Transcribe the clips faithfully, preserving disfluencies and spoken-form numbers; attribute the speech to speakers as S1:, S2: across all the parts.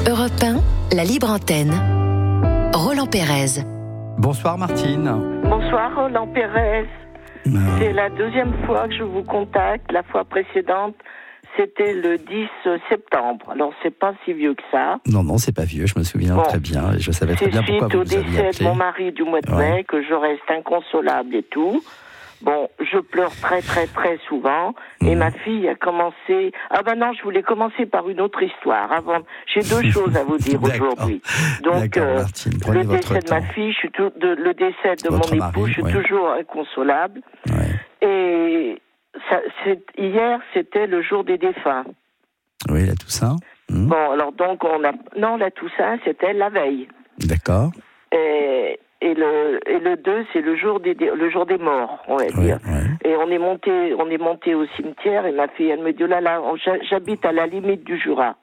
S1: Europe un, la libre antenne. Roland Pérez.
S2: Bonsoir Martine.
S3: Bonsoir Roland Pérez.
S2: Euh...
S3: C'est la deuxième fois que je vous contacte. La fois précédente, c'était le dix septembre. Alors c'est pas si vieux que ça.
S2: Non, non, c'est pas vieux, je me souviens bon. très bien. Et je savais très bien pourquoi vous nous aviez appelé.
S3: C'est suite au décès de mon mari du mois de mai, ouais. que je reste inconsolable et tout. Bon, je pleure très très très souvent mmh. et ma fille a commencé... Ah ben non, je voulais commencer par une autre histoire. Avant, j'ai deux choses à vous dire aujourd'hui. Donc, euh, Martine, le décès de ma fille, je suis tout, de, le décès de votre mon mari, époux, je suis ouais. toujours inconsolable. Ouais. Et ça, c'est, hier, c'était le jour des défunts.
S2: Oui, la Toussaint. Mmh.
S3: Bon, alors donc, on a... Non, la Toussaint, c'était la veille.
S2: D'accord.
S3: Et... Et le et le deux, c'est le jour des le jour des morts, on va
S2: ouais,
S3: dire.
S2: Ouais.
S3: Et on est monté on est monté au cimetière et ma fille elle me dit oh là là, j'habite à la limite du Jura.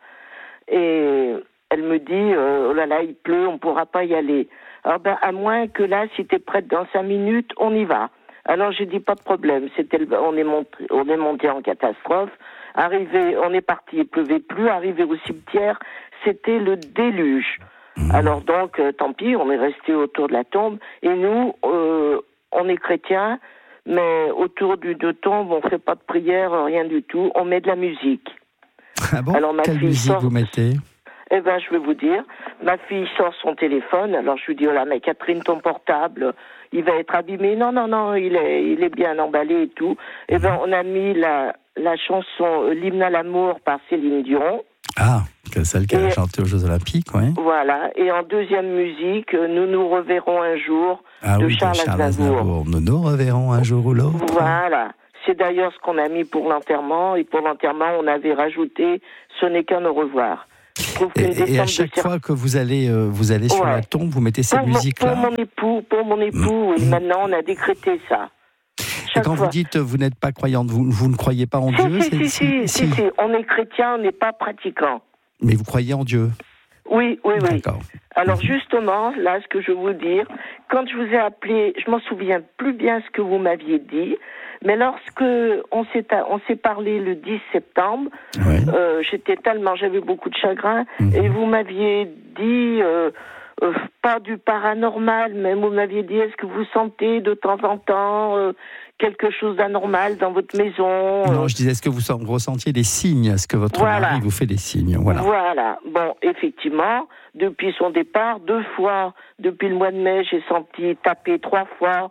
S3: Et elle me dit euh, oh là là, il pleut, on pourra pas y aller. Alors ben à moins que là, si t'es prête dans cinq minutes, on y va. Alors j'ai dit pas de problème. C'était on est monté on est monté en catastrophe. Arrivé, on est parti, il pleuvait plus. Arrivé au cimetière, c'était le déluge. Mmh. Alors donc, euh, tant pis, on est resté autour de la tombe. Et nous, euh, on est chrétiens, mais autour du de tombe, on fait pas de prière, rien du tout. On met de la musique.
S2: Ah bon ? Alors ma Quelle fille musique sort... vous mettez ?
S3: Eh ben, je vais vous dire. Ma fille sort son téléphone. Alors je lui dis oh là, mais Catherine, ton portable, il va être abîmé. Non, non, non, il est, il est bien emballé et tout. Eh ben, on a mis la la chanson L'hymne à l'amour par Céline Dion.
S2: Ah, celle qu'elle a chantée aux Jeux Olympiques, oui.
S3: Voilà. Et en deuxième musique, Nous nous reverrons un jour,
S2: ah,
S3: de
S2: oui,
S3: Charles,
S2: de Charles
S3: Aznavour.
S2: Aznavour. Nous nous reverrons un jour ou l'autre.
S3: Voilà. C'est d'ailleurs ce qu'on a mis pour l'enterrement. Et pour l'enterrement, on avait rajouté Ce n'est qu'un au revoir.
S2: Et, et à chaque fois que vous allez, euh, vous allez sur ouais. la tombe, vous mettez cette
S3: pour
S2: musique-là.
S3: Pour mon époux, pour mon époux, mmh. oui. Maintenant, on a décrété ça.
S2: Et quand fois. vous dites vous n'êtes pas croyante, vous, vous ne croyez pas en
S3: si,
S2: Dieu
S3: si,
S2: c'est,
S3: si, si, si, si, on est chrétien, on n'est pas pratiquant.
S2: Mais vous croyez en Dieu ?
S3: Oui, oui, oui.
S2: D'accord.
S3: Alors justement, là, ce que je veux vous dire, quand je vous ai appelé, je m'en souviens plus bien ce que vous m'aviez dit, mais lorsque on s'est, on s'est parlé le dix septembre, oui. euh, j'étais tellement, j'avais beaucoup de chagrin, mm-hmm. et vous m'aviez dit... Euh, Euh, pas du paranormal, mais vous m'aviez dit, est-ce que vous sentez de temps en temps euh, quelque chose d'anormal dans votre maison ?
S2: Non, je disais, est-ce que vous ressentiez des signes ? Est-ce que votre
S3: voilà.
S2: mari vous fait des signes ? Voilà.
S3: Voilà. Bon, effectivement, depuis son départ, deux fois, depuis le mois de mai, j'ai senti taper trois fois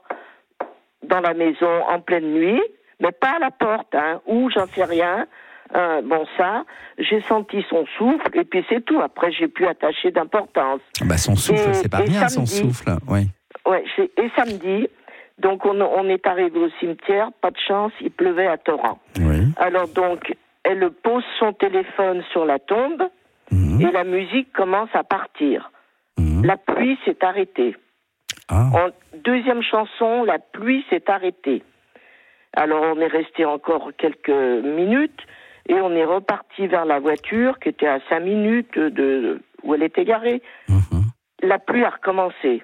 S3: dans la maison en pleine nuit, mais pas à la porte, hein, ou j'en sais rien. Euh, bon ça, j'ai senti son souffle et puis c'est tout. Après j'ai pu attacher d'importance.
S2: Bah son souffle, et, c'est pas bien
S3: samedi,
S2: son souffle, oui.
S3: Ouais, et samedi, donc on, on est arrivé au cimetière, pas de chance, il pleuvait à torrent.
S2: Oui.
S3: Alors donc elle pose son téléphone sur la tombe mmh. et la musique commence à partir. Mmh. La pluie s'est arrêtée. Ah. En deuxième chanson, la pluie s'est arrêtée. Alors on est resté encore quelques minutes. Et on est reparti vers la voiture qui était à cinq minutes de où elle était garée. Mmh. La pluie a recommencé.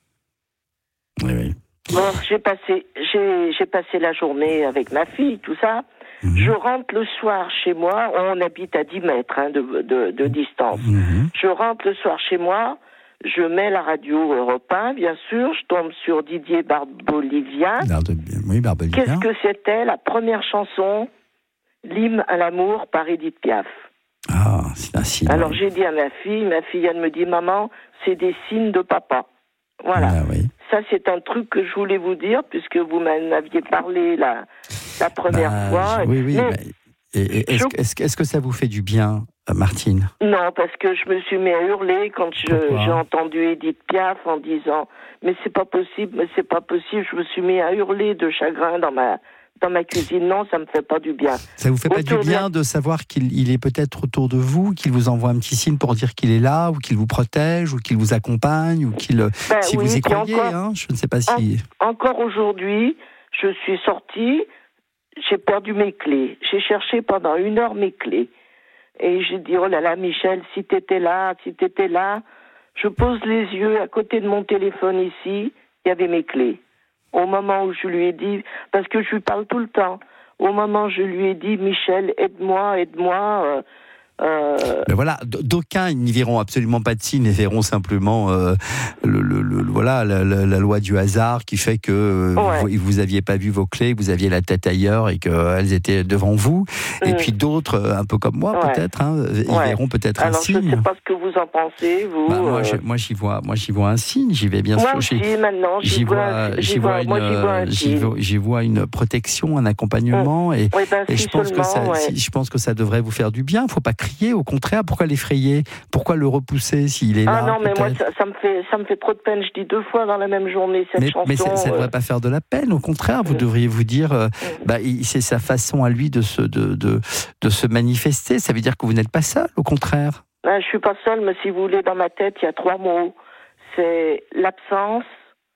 S2: Oui, oui.
S3: Bon, j'ai passé, j'ai, j'ai passé la journée avec ma fille, tout ça. Mmh. Je rentre le soir chez moi. On habite à dix mètres hein, de, de, de distance. Mmh. Je rentre le soir chez moi. Je mets la radio Europe un, bien sûr. Je tombe sur Didier Barbelivien.
S2: Barbe, oui, Barbelivien.
S3: Qu'est-ce que c'était la première chanson? L'hymne à l'amour par Edith Piaf.
S2: Ah, c'est un signe.
S3: Alors j'ai dit à ma fille, ma fille elle me dit maman, c'est des signes de papa. Voilà.
S2: Ah, oui.
S3: Ça c'est un truc que je voulais vous dire puisque vous m'en aviez parlé la la première
S2: bah,
S3: fois.
S2: Oui, oui. Mais, et, et, est-ce, je... est-ce, est-ce que ça vous fait du bien, Martine ?
S3: Non, parce que je me suis mis à hurler quand je, j'ai entendu Edith Piaf en disant mais c'est pas possible, mais c'est pas possible. Je me suis mis à hurler de chagrin dans ma dans ma cuisine. Non, ça me fait pas du bien.
S2: Ça vous fait pas autour du bien de... de savoir qu'il il est peut-être autour de vous, qu'il vous envoie un petit signe pour dire qu'il est là, ou qu'il vous protège, ou qu'il vous accompagne, ou qu'il,
S3: ben,
S2: si
S3: oui,
S2: vous y croyez,
S3: encore,
S2: hein, je ne sais pas si...
S3: En, encore aujourd'hui, je suis sortie, j'ai perdu mes clés. J'ai cherché pendant une heure mes clés. Et j'ai dit, oh là là, Michel, si t'étais là, si t'étais là, je pose les yeux à côté de mon téléphone ici, il y avait mes clés. Au moment où je lui ai dit, parce que je lui parle tout le temps, au moment où je lui ai dit, Michel, aide-moi, aide-moi, euh, Euh...
S2: Mais voilà, d'aucuns n'y verront absolument pas de signe et verront simplement euh, le, le, le, voilà, la, la, la loi du hasard qui fait que ouais. vous n'aviez pas vu vos clés, que vous aviez la tête ailleurs et qu'elles étaient devant vous. Mmh. Et puis d'autres, un peu comme moi ouais. peut-être, hein, ils ouais. verront peut-être
S3: Alors,
S2: un signe.
S3: Je ne sais pas ce que vous en pensez, vous.
S2: Bah, moi,
S3: euh...
S2: je, moi, j'y vois, moi, j'y vois un signe. J'y vais bien
S3: moi
S2: sûr.
S3: Aussi, j'y, maintenant, j'y, j'y vois, vois, j'y vois,
S2: une,
S3: moi, j'y vois un
S2: j'y vois, j'y vois une protection, un accompagnement. Mmh. Et,
S3: oui, ben,
S2: et
S3: si
S2: je pense
S3: seulement,
S2: que ça,
S3: ouais.
S2: si, je pense que ça devrait vous faire du bien. Il ne faut pas crier. Au contraire, pourquoi l'effrayer? Pourquoi le repousser s'il est
S3: ah
S2: là?
S3: Ah non, mais moi, ça, ça me fait, ça me fait trop de peine. Je dis deux fois dans la même journée cette
S2: mais,
S3: chanson.
S2: Mais ça ne
S3: euh...
S2: devrait pas faire de la peine. Au contraire, vous mmh. devriez vous dire, euh, mmh. bah, c'est sa façon à lui de se, de, de, de se manifester. Ça veut dire que vous n'êtes pas seul. Au contraire.
S3: Ben, je suis pas seule, mais si vous voulez, dans ma tête, il y a trois mots. C'est l'absence,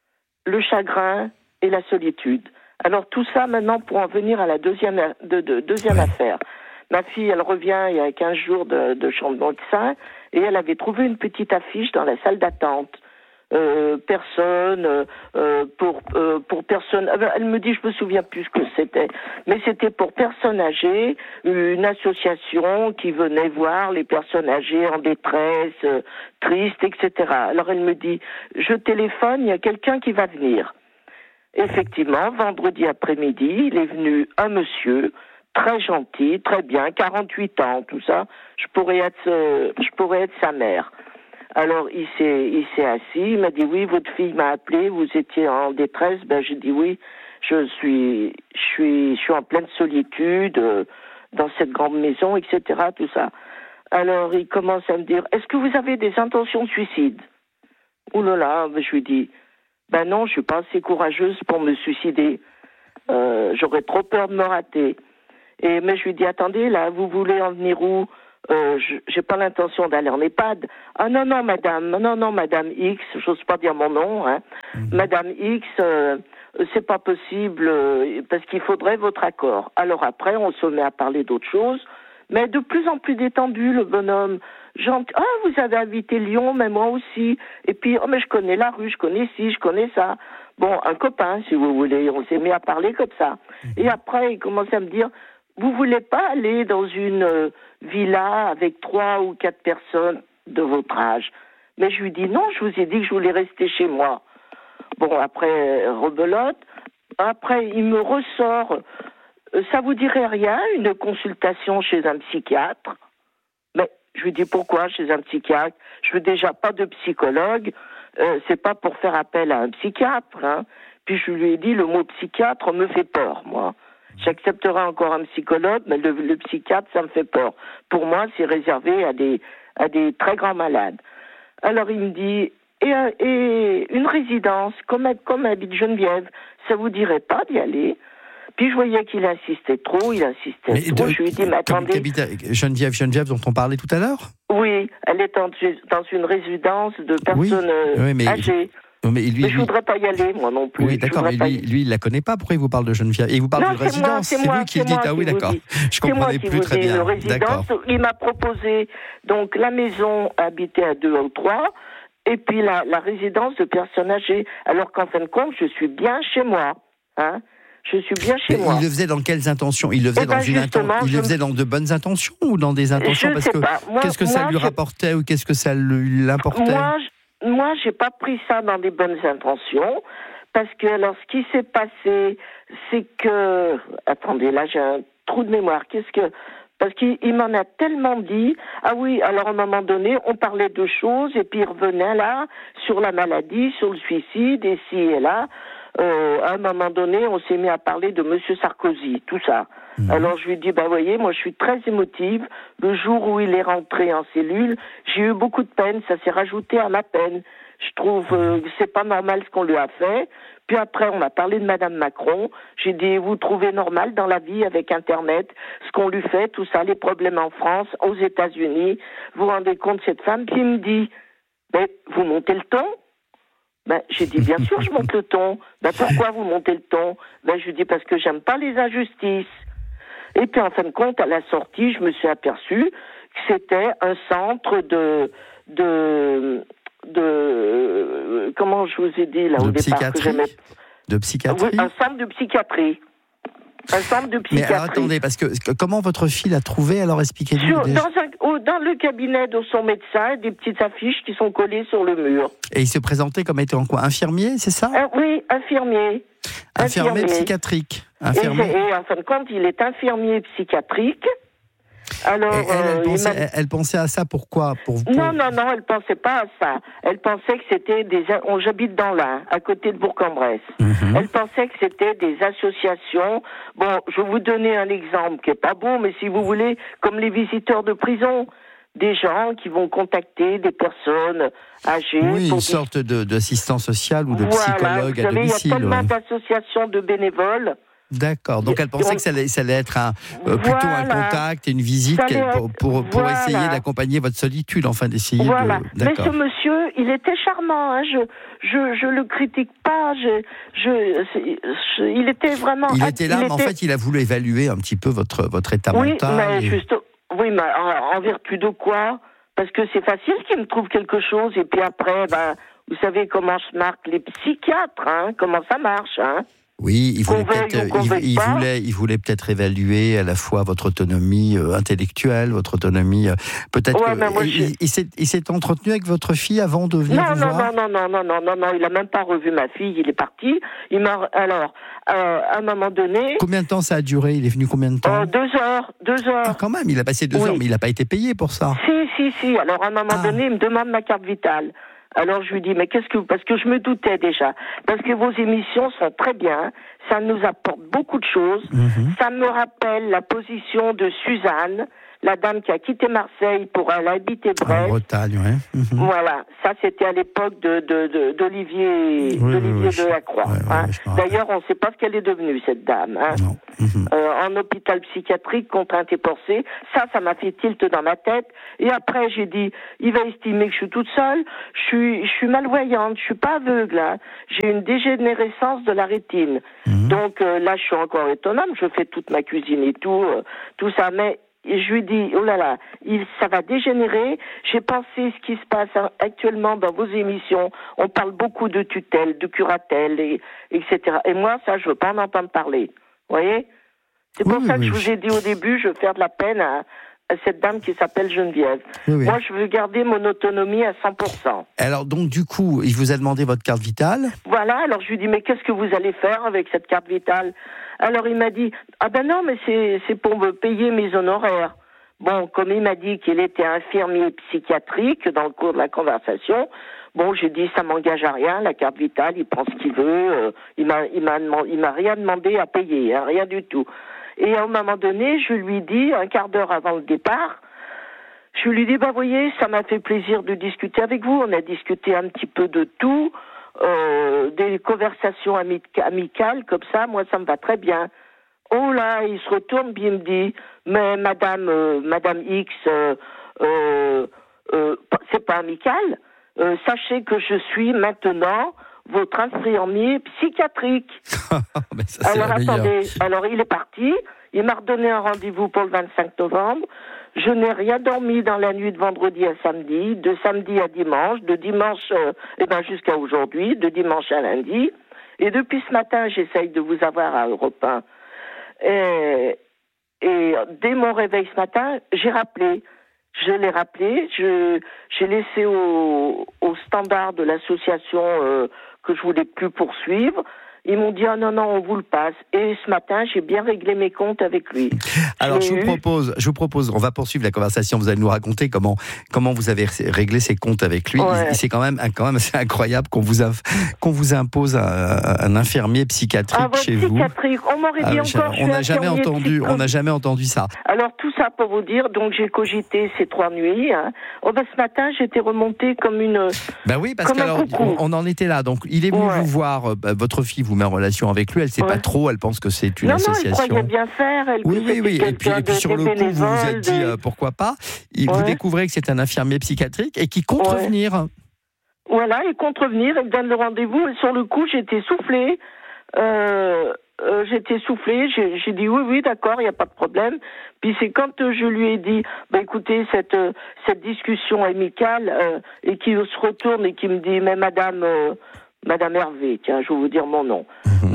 S3: le chagrin et la solitude. Alors tout ça, maintenant, pour en venir à la deuxième, de, de, deuxième ouais. affaire. Ma fille, elle revient il y a quinze jours de, de chambre de médecin et elle avait trouvé une petite affiche dans la salle d'attente. Euh, personne, euh, pour, euh, pour personne. Elle me dit, je me souviens plus ce que c'était, mais c'était pour personnes âgées, une association qui venait voir les personnes âgées en détresse, euh, tristes, et cetera. Alors elle me dit, je téléphone, il y a quelqu'un qui va venir. Effectivement, vendredi après-midi, il est venu un monsieur, très gentil, très bien, quarante-huit ans, tout ça. Je pourrais être, euh, je pourrais être sa mère. Alors il s'est, il s'est assis, il m'a dit oui, votre fille m'a appelé, vous étiez en détresse. Ben j'ai dit oui, je suis, je suis, je suis en pleine solitude euh, dans cette grande maison, et cetera. Tout ça. Alors il commence à me dire, est-ce que vous avez des intentions de suicide? Ouh là là, ben, je lui dis, ben non, je suis pas assez courageuse pour me suicider. Euh, j'aurais trop peur de me rater. Et mais je lui dis, attendez, là, vous voulez en venir où? Euh, j'ai pas l'intention d'aller en EHPAD. Ah non, non, madame, non, non, madame X, j'ose pas dire mon nom, hein. Mmh. Madame X, euh, c'est pas possible, euh, parce qu'il faudrait votre accord. Alors après, on se met à parler d'autres choses, mais de plus en plus détendu, le bonhomme. Genre, ah, vous avez habité Lyon, mais moi aussi. Et puis, oh, mais je connais la rue, je connais ci, je connais ça. Bon, un copain, si vous voulez, on s'est mis à parler comme ça. Mmh. Et après, il commence à me dire, vous voulez pas aller dans une euh, villa avec trois ou quatre personnes de votre âge? Mais je lui dis non, je vous ai dit que je voulais rester chez moi. Bon, après, rebelote. Après, il me ressort, euh, ça vous dirait rien, une consultation chez un psychiatre? Mais je lui dis pourquoi chez un psychiatre? Je veux déjà pas de psychologue, euh, c'est pas pour faire appel à un psychiatre, hein. Puis je lui ai dit, le mot psychiatre me fait peur, moi. J'accepterai encore un psychologue, mais le, le psychiatre, ça me fait peur. Pour moi, c'est réservé à des, à des très grands malades. Alors, il me dit, et, et une résidence, comme, comme habite Geneviève, ça vous dirait pas d'y aller? Puis je voyais qu'il insistait trop, il insistait mais trop. De, je lui ai dit, mais attendez.
S2: Geneviève, Geneviève dont on parlait tout à l'heure?
S3: Oui, elle est en, dans une résidence de personnes oui, oui, mais âgées.
S2: Mais, lui,
S3: mais je ne voudrais pas y aller, moi non plus.
S2: Oui, d'accord, mais lui, lui, il ne la connaît pas. Pourquoi il vous parle de Geneviève? Et il vous parle
S3: non,
S2: de résidence. C'est, c'est vous qui le dites. Ah oui, d'accord. Je ne comprenais plus très bien.
S3: D'accord. Il m'a proposé donc la maison habitée à deux ou trois, et puis la, la résidence de personnes âgées. Alors qu'en fin de compte, je suis bien chez moi. Hein? Je suis bien chez
S2: mais
S3: moi.
S2: Il le faisait dans quelles intentions? Il le faisait, eh ben dans, une inten... il le faisait dans de bonnes intentions ou dans des intentions?
S3: Je
S2: parce
S3: sais
S2: que
S3: pas. Moi,
S2: qu'est-ce que
S3: moi,
S2: ça lui
S3: je...
S2: rapportait ou qu'est-ce que ça lui importait?
S3: Moi, je... moi, j'ai pas pris ça dans des bonnes intentions. Parce que, alors, ce qui s'est passé, c'est que... Attendez, là, j'ai un trou de mémoire. Qu'est-ce que... Parce qu'il il m'en a tellement dit. Ah oui, alors, à un moment donné, on parlait de choses, et puis il revenait là, sur la maladie, sur le suicide, et ci et là. Euh, à un moment donné, on s'est mis à parler de Monsieur Sarkozy, tout ça. Mmh. Alors, je lui ai dit, bah, vous voyez, moi, je suis très émotive. Le jour où il est rentré en cellule, j'ai eu beaucoup de peine. Ça s'est rajouté à ma peine. Je trouve euh, que c'est pas normal ce qu'on lui a fait. Puis après, on m'a parlé de Madame Macron. J'ai dit, vous trouvez normal dans la vie avec Internet ce qu'on lui fait, tout ça, les problèmes en France, aux États-Unis. Vous vous rendez compte, cette femme qui me dit, ben, vous montez le ton? Ben, j'ai dit, bien sûr, je monte le ton. Ben, pourquoi vous montez le ton? Ben, je lui dis, parce que j'aime pas les injustices. Et puis, en fin de compte, à la sortie, je me suis aperçue que c'était un centre de, de, de, comment je vous ai dit, là,
S2: de
S3: au départ, que j'aimais.
S2: De psychiatrie?
S3: Oui, un centre de psychiatrie. un centre de psychiatrie.
S2: Mais alors, attendez, parce que comment votre fille l'a trouvé? Alors expliquez-nous.
S3: Sur, dans, un, oh, dans le cabinet de son médecin, des petites affiches qui sont collées sur le mur.
S2: Et il se présentait comme étant quoi? Infirmier, c'est ça?
S3: euh, Oui, infirmier.
S2: Infirmier,
S3: infirmier.
S2: psychiatrique.
S3: Infirmier. Et, et en fin de compte, il est infirmier psychiatrique. Alors,
S2: elle, elle,
S3: euh,
S2: pensait, elle, elle pensait à ça pourquoi pour, pour...
S3: Non, non, non, elle pensait pas à ça. Elle pensait que c'était des... On, j'habite dans l'Ain, à côté de Bourg-en-Bresse. Mm-hmm. Elle pensait que c'était des associations. Bon, je vais vous donner un exemple qui est pas beau, mais si vous voulez, comme les visiteurs de prison, des gens qui vont contacter des personnes âgées.
S2: Oui,
S3: pour
S2: une sorte de, d'assistance sociale ou de
S3: voilà,
S2: psychologue
S3: vous savez,
S2: à domicile.
S3: Il y a tellement
S2: ouais.
S3: d'associations de bénévoles.
S2: D'accord. Donc elle pensait
S3: on...
S2: que ça allait, ça allait être un, euh, plutôt
S3: voilà.
S2: un contact et une visite
S3: être...
S2: pour, pour, pour
S3: voilà.
S2: essayer d'accompagner votre solitude, enfin d'essayer
S3: voilà.
S2: de...
S3: Mais ce monsieur, il était charmant. Hein. Je, je, je le critique pas. Je, je, je, il était vraiment.
S2: Il était là,
S3: il
S2: mais
S3: était...
S2: en fait, il a voulu évaluer un petit peu votre votre état
S3: oui,
S2: mental.
S3: Mais
S2: et...
S3: juste, oui, mais en, en vertu de quoi? Parce que c'est facile qu'il me trouve quelque chose et puis après, ben, vous savez comment se marquent les psychiatres, hein, comment ça marche, hein.
S2: Oui, il voulait, peut-être, il, il,
S3: pas.
S2: voulait, il voulait peut-être évaluer à la fois votre autonomie euh, intellectuelle, votre autonomie. Euh, peut-être
S3: ouais,
S2: que,
S3: moi,
S2: il, il, il, s'est, il s'est entretenu avec votre fille avant de venir
S3: non,
S2: vous
S3: non,
S2: voir.
S3: Non, non, non, non, non, non, non, il a même pas revu ma fille. Il est parti. Il m'a alors euh, à un moment donné.
S2: Combien de temps ça a duré? Il est venu combien de temps?
S3: euh, Deux heures, deux heures.
S2: Ah, quand même, il a passé deux
S3: oui.
S2: heures, mais il n'a pas été payé pour ça.
S3: Si, si, si. Alors à un moment ah. donné, il me demande ma carte vitale. Alors je lui dis, mais qu'est-ce que... Parce que je me doutais déjà. Parce que vos émissions sont très bien. Ça nous apporte beaucoup de choses. Mm-hmm. Ça me rappelle la position de Suzanne, la dame qui a quitté Marseille pour aller habiter Brest.
S2: En Bretagne, oui. Mm-hmm.
S3: Voilà. Ça, c'était à l'époque de, de, de, d'Olivier, oui, d'Olivier oui, oui, Delacroix. Ouais, hein. ouais, d'ailleurs, on ne sait pas ce qu'elle est devenue, cette dame. Hein. Non. Mm-hmm. Euh, en hôpital psychiatrique, contrainte et forcée. Ça, ça m'a fait tilt dans ma tête. Et après, j'ai dit, il va estimer que je suis toute seule. Je suis, je suis malvoyante. Je suis pas aveugle. Hein. J'ai une dégénérescence de la rétine. Mm-hmm. Donc euh, là, je suis encore autonome. Je fais toute ma cuisine et tout, euh, tout ça. Mais et je lui dis, oh là là, il, ça va dégénérer. J'ai pensé ce qui se passe actuellement dans vos émissions. On parle beaucoup de tutelle, de curatelle, et, etc. Et moi, ça, je veux pas en entendre parler. Vous voyez? C'est pour oui, ça que oui. je vous ai dit au début, je veux faire de la peine à, à cette dame qui s'appelle Geneviève. Oui, oui. Moi, je veux garder mon autonomie à cent pour cent.
S2: Alors, donc, du coup, il vous a demandé votre carte vitale?
S3: Voilà, alors je lui dis, mais qu'est-ce que vous allez faire avec cette carte vitale? Alors, il m'a dit, ah ben non, mais c'est, c'est pour me payer mes honoraires. Bon, comme il m'a dit qu'il était infirmier psychiatrique dans le cours de la conversation, bon, j'ai dit, ça m'engage à rien, la carte vitale, il prend ce qu'il veut, euh, il m'a, il m'a, il m'a rien demandé à payer, hein, rien du tout. Et à un moment donné, je lui dis, un quart d'heure avant le départ, je lui dis, bah, voyez, ça m'a fait plaisir de discuter avec vous, on a discuté un petit peu de tout, euh, des conversations amic- amicales, comme ça, moi, ça me va très bien. Oh là, il se retourne, puis il me dit, mais madame, euh, madame X, euh, euh, euh, c'est pas amical, euh, sachez que je suis maintenant votre infirmier psychiatrique.
S2: Ben ça,
S3: alors attendez, alors il est parti, il m'a redonné un rendez-vous pour le vingt-cinq novembre, je n'ai rien dormi dans la nuit de vendredi à samedi, de samedi à dimanche, de dimanche, euh, eh ben jusqu'à aujourd'hui, de dimanche à lundi, et depuis ce matin, j'essaye de vous avoir à Europe un. Et, et dès mon réveil ce matin, j'ai rappelé. Je l'ai rappelé, je, j'ai laissé au, au standard de l'association euh, que je voulais plus poursuivre. Ils m'ont dit, ah non, non, on vous le passe. Et ce matin, j'ai bien réglé mes comptes avec lui.
S2: Alors, je vous, propose, je vous propose, on va poursuivre la conversation. Vous allez nous raconter comment, comment vous avez réglé ces comptes avec lui. Ouais. C'est quand même, quand même assez incroyable qu'on vous, a, qu'on vous impose un, un infirmier psychiatrique
S3: ah,
S2: chez
S3: psychiatrique.
S2: vous.
S3: On m'aurait dit ah, encore.
S2: On n'a jamais entendu, on n'a jamais entendu ça.
S3: Alors, tout ça pour vous dire, donc j'ai cogité ces trois nuits. Hein. Oh, ben, ce matin, j'étais remontée comme une.
S2: Ben oui, parce qu'on on en était là. Donc, il est venu ouais. vous voir, bah, votre fille vous met en relation avec lui, elle ne sait ouais. pas trop, elle pense que c'est une
S3: non,
S2: association.
S3: Non, elle croyait bien faire. Elle
S2: oui, oui, oui. Et puis, et puis sur le coup, vous vous êtes dit, euh, pourquoi pas. Et ouais. Vous découvrez que c'est un infirmier psychiatrique et qui compte ouais. revenir.
S3: Voilà, il compte revenir, il donne le rendez-vous. Et sur le coup, j'étais soufflée. Euh, euh, j'étais soufflée, j'ai, j'ai dit oui, oui, d'accord, il n'y a pas de problème. Puis c'est quand euh, je lui ai dit, bah écoutez, cette euh, cette discussion amicale, euh, et qui se retourne et qui me dit, mais madame... Euh, Madame Hervé, tiens, je vais vous dire mon nom. Mmh.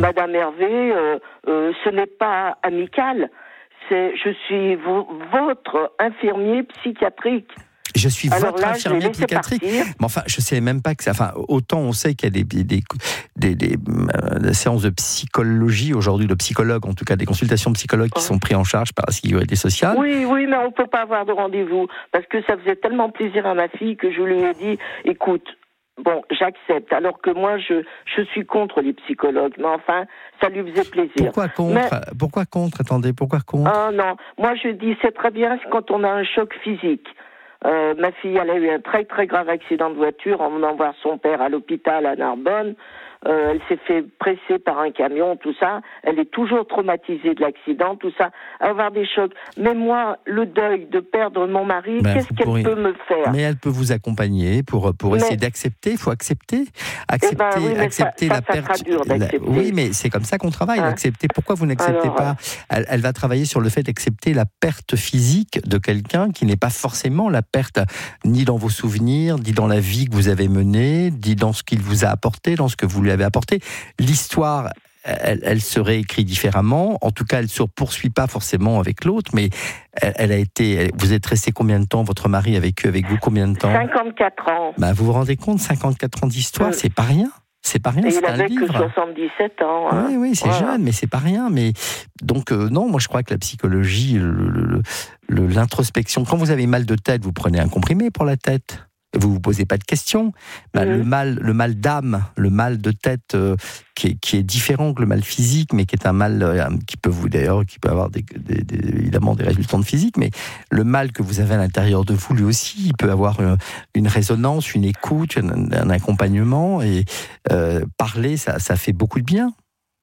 S3: Madame Hervé, euh, euh, ce n'est pas amical. C'est, je suis v- votre infirmier psychiatrique.
S2: Je suis
S3: Alors
S2: votre
S3: là,
S2: infirmier psychiatrique.
S3: Partir.
S2: Mais enfin, je ne savais même pas que ça. Enfin, autant on sait qu'il y a des, des, des, des, des, des séances de psychologie aujourd'hui, de psychologues, en tout cas des consultations de psychologues qui sont prises en charge par la sécurité sociale.
S3: Oui, oui, mais on ne peut pas avoir de rendez-vous. Parce que ça faisait tellement plaisir à ma fille que je lui ai dit, écoute, bon, j'accepte. Alors que moi, je, je suis contre les psychologues. Mais enfin, ça lui faisait plaisir.
S2: Pourquoi contre mais... Pourquoi contre Attendez, pourquoi contre
S3: Ah non, moi je dis, c'est très bien quand on a un choc physique. Euh, ma fille, elle a eu un très très grave accident de voiture en venant voir son père à l'hôpital à Narbonne. Euh, elle s'est fait presser par un camion, tout ça. Elle est toujours traumatisée de l'accident, tout ça. Avoir des chocs. Mais moi, le deuil de perdre mon mari, ben, qu'est-ce qu'elle pourriez... peut me faire?
S2: Mais elle peut vous accompagner pour pour mais... essayer d'accepter. Il faut accepter, accepter,
S3: eh ben, oui,
S2: accepter
S3: ça,
S2: la
S3: ça,
S2: perte.
S3: Ça dur d'accepter.
S2: La... Oui, mais c'est comme ça qu'on travaille. Hein? Accepter. Pourquoi vous n'acceptez Alors, pas elle, elle va travailler sur le fait d'accepter la perte physique de quelqu'un qui n'est pas forcément la perte ni dans vos souvenirs, ni dans la vie que vous avez menée, ni dans ce qu'il vous a apporté, dans ce que vous lui avez apporté. L'histoire, elle, elle serait écrite différemment. En tout cas, elle ne se poursuit pas forcément avec l'autre, mais elle, elle a été. Elle, vous êtes resté combien de temps? Votre mari a vécu avec vous combien de temps?
S3: cinquante-quatre ans.
S2: Bah, vous vous rendez compte, cinquante-quatre ans d'histoire, mmh. c'est pas rien. C'est pas rien,
S3: et
S2: c'est
S3: il
S2: un
S3: avait
S2: livre.
S3: que soixante-dix-sept ans. Hein.
S2: Oui, oui, c'est voilà. jeune, mais c'est pas rien. Mais donc euh, non, moi je crois que la psychologie, le, le, le, l'introspection. Quand vous avez mal de tête, vous prenez un comprimé pour la tête. Vous vous posez pas de questions. Bah, mmh. Le mal, le mal d'âme, le mal de tête, euh, qui, est, qui est différent que le mal physique, mais qui est un mal euh, qui peut vous d'ailleurs, qui peut avoir des, des, des, évidemment des résultats physiques. Mais le mal que vous avez à l'intérieur de vous, lui aussi, il peut avoir une, une résonance, une écoute, un, un accompagnement. Et euh, parler, ça, ça fait beaucoup de bien.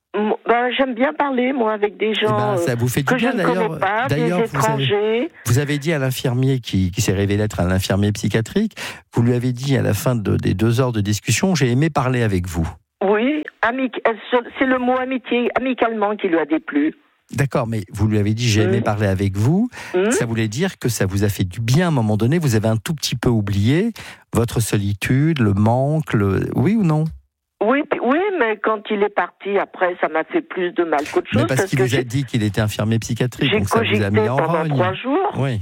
S3: Ben, j'aime bien parler, moi, avec des gens eh ben,
S2: ça vous fait du
S3: que
S2: bien,
S3: je ne
S2: d'ailleurs,
S3: connais pas,
S2: d'ailleurs,
S3: des étrangers.
S2: Vous avez, vous avez dit à l'infirmier qui, qui s'est révélé être un infirmier psychiatrique, vous lui avez dit à la fin de, des deux heures de discussion, j'ai aimé parler avec vous.
S3: Oui, amic, c'est le mot amitié, amicalement qui lui a déplu.
S2: D'accord, mais vous lui avez dit j'ai aimé mmh. parler avec vous, mmh. ça voulait dire que ça vous a fait du bien à un moment donné, vous avez un tout petit peu oublié votre solitude, le manque, le... oui ou non?
S3: Oui, oui, mais quand il est parti, après, ça m'a fait plus de mal qu'autre chose.
S2: Mais parce, parce qu'il vous a dit qu'il était infirmier psychiatrique, donc ça vous a mis en rogne.
S3: J'ai cogité pendant trois jours.
S2: Oui.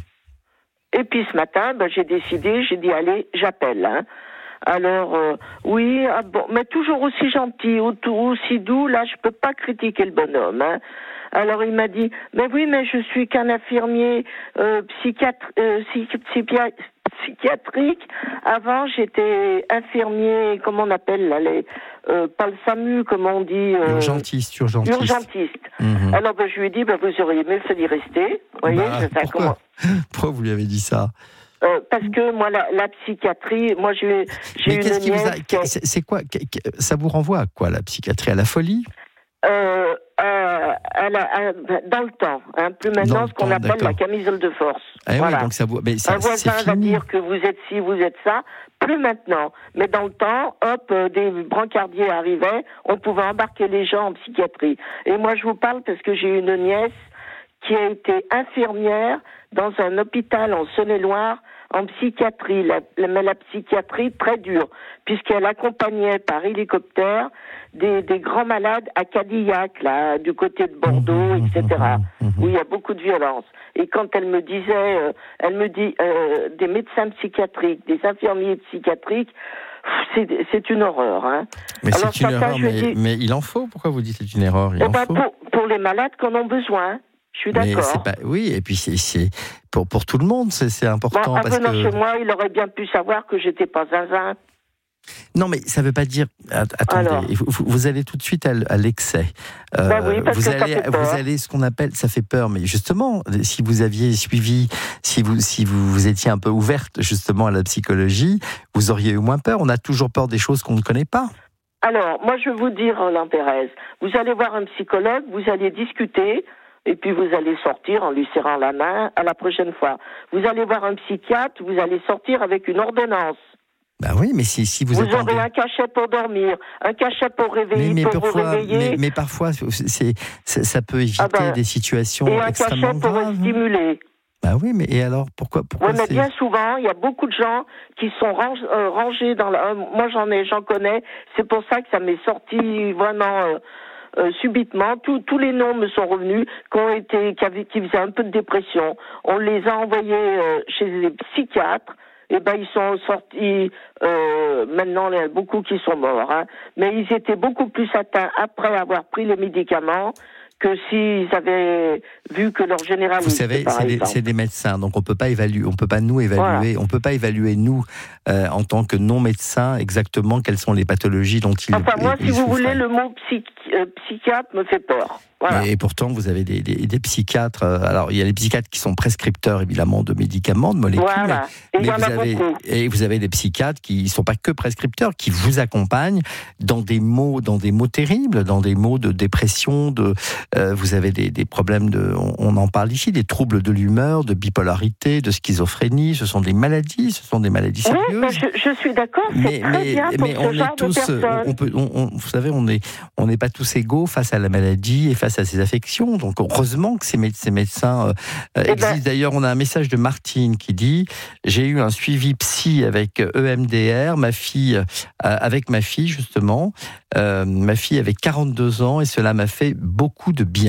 S3: Et puis ce matin, ben, j'ai décidé, j'ai dit, allez, j'appelle. Hein. Alors, euh, oui, ah bon, mais toujours aussi gentil, aussi doux, là, je peux pas critiquer le bonhomme. Hein. Alors il m'a dit, mais oui, mais je suis qu'un infirmier euh, psychiatre, euh, psychiatre, psychiatrique. Avant, j'étais infirmier, comment on appelle là, les, euh, pas le SAMU, comment on dit euh,
S2: Urgentiste, urgentiste.
S3: Urgentiste.
S2: Mmh.
S3: Alors ben, je lui ai dit, ben, vous auriez mieux fait d'y rester. Vous voyez,
S2: bah,
S3: je sais
S2: pourquoi
S3: comment...
S2: pourquoi vous lui avez dit ça?
S3: Euh, parce que moi, la, la psychiatrie, moi, j'ai, j'ai
S2: Mais
S3: une
S2: qu'est-ce qui
S3: nièce...
S2: vous a... qui... C'est, c'est quoi? Ça vous renvoie à quoi, la psychiatrie? À la folie?
S3: euh, euh, à la, à, dans le temps, hein, plus maintenant ce qu'on temps, appelle d'accord. la camisole de force.
S2: Eh
S3: voilà.
S2: Oui, donc ça vous... Mais ça,
S3: un voisin va dire que vous êtes ci, vous êtes ça, plus maintenant. Mais dans le temps, hop, euh, des brancardiers arrivaient, on pouvait embarquer les gens en psychiatrie. Et moi, je vous parle parce que j'ai une nièce qui a été infirmière dans un hôpital en Saône-et-Loire en psychiatrie, la, la, mais la psychiatrie très dure, puisqu'elle accompagnait par hélicoptère des, des grands malades à Cadillac, là, du côté de Bordeaux, mmh, et cetera, mmh, mmh. où il y a beaucoup de violence. Et quand elle me disait, euh, elle me dit, euh, des médecins psychiatriques, des infirmiers psychiatriques, c'est, c'est une horreur. Hein.
S2: Mais Alors, c'est une erreur, mais, dis, mais il en faut. Pourquoi vous dites c'est une erreur? Il
S3: eh
S2: en
S3: ben,
S2: faut.
S3: Pour, pour les malades qu'on a besoin. Je suis d'accord.
S2: Mais c'est pas, oui, et puis c'est, c'est pour, pour tout le monde, c'est, c'est important.
S3: Bon, en
S2: parce
S3: venant
S2: que...
S3: chez moi, il aurait bien pu savoir que j'étais pas zinzin.
S2: Non, mais ça ne veut pas dire. Attendez, vous, vous allez tout de suite à, à l'excès.
S3: Euh, bah oui, parce
S2: vous
S3: que
S2: allez,
S3: ça fait peur.
S2: Vous allez ce qu'on appelle, ça fait peur. Mais justement, si vous aviez suivi, si vous, si vous, vous étiez un peu ouverte justement à la psychologie, vous auriez eu moins peur. On a toujours peur des choses qu'on ne connaît pas.
S3: Alors, moi, je vais vous dire, Roland Pérez, vous allez voir un psychologue, vous allez discuter. Et puis vous allez sortir en lui serrant la main à la prochaine fois. Vous allez voir un psychiatre, vous allez sortir avec une ordonnance.
S2: Ben oui, mais si, si vous
S3: Vous
S2: attendez...
S3: aurez un cachet pour dormir, un cachet pour réveiller,
S2: mais, mais
S3: pour
S2: parfois,
S3: vous réveiller.
S2: Mais, mais parfois, c'est, c'est, ça peut éviter
S3: ah ben,
S2: des situations
S3: et un
S2: extrêmement
S3: cachet pour
S2: graves.
S3: stimuler.
S2: Ben oui, mais et alors, pourquoi, pourquoi
S3: Oui, mais
S2: c'est...
S3: bien souvent, il y a beaucoup de gens qui sont range, euh, rangés dans la... Euh, moi, j'en ai, j'en connais. C'est pour ça que ça m'est sorti vraiment... Euh, euh, subitement, tous les noms me sont revenus, qui ont été, qui, avaient, qui faisaient un peu de dépression. On les a envoyés euh, chez les psychiatres. Et ben ils sont sortis. Euh, maintenant, il y en a beaucoup qui sont morts. Hein, mais ils étaient beaucoup plus atteints après avoir pris les médicaments que s'ils avaient vu que leur généraliste.
S2: Vous savez, c'est des, c'est des médecins, donc on peut pas évaluer, on peut pas nous évaluer, voilà. on peut pas évaluer nous euh, en tant que non médecins exactement quelles sont les pathologies dont ils.
S3: Enfin moi,
S2: ils
S3: si vous
S2: souffrent.
S3: voulez, le mot psych, euh, psychiatre me fait peur. Voilà.
S2: Et pourtant, vous avez des, des, des psychiatres. Alors, il y a les psychiatres qui sont prescripteurs, évidemment, de médicaments, de molécules.
S3: Voilà. Et, mais
S2: vous avez, et vous avez des psychiatres qui ne sont pas que prescripteurs, qui vous accompagnent dans des maux, dans des maux terribles, dans des maux de dépression. De, euh, vous avez des, des problèmes de, on, on en parle ici, des troubles de l'humeur, de bipolarité, de schizophrénie. Ce sont des maladies, ce sont des maladies sérieuses.
S3: Oui, je, je suis d'accord. C'est
S2: mais,
S3: très
S2: mais,
S3: bien pour
S2: mais
S3: ce
S2: on
S3: genre
S2: est tous,
S3: de personnes.
S2: on peut, on, on, vous savez, on est, on n'est pas tous égaux face à la maladie et face à ses affections. Donc heureusement que ces, méde- ces médecins euh, existent. Ben... D'ailleurs, on a un message de Martine qui dit « J'ai eu un suivi psy avec E M D R, ma fille, euh, avec ma fille justement. Euh, ma fille avait quarante-deux ans et cela m'a fait beaucoup de bien. »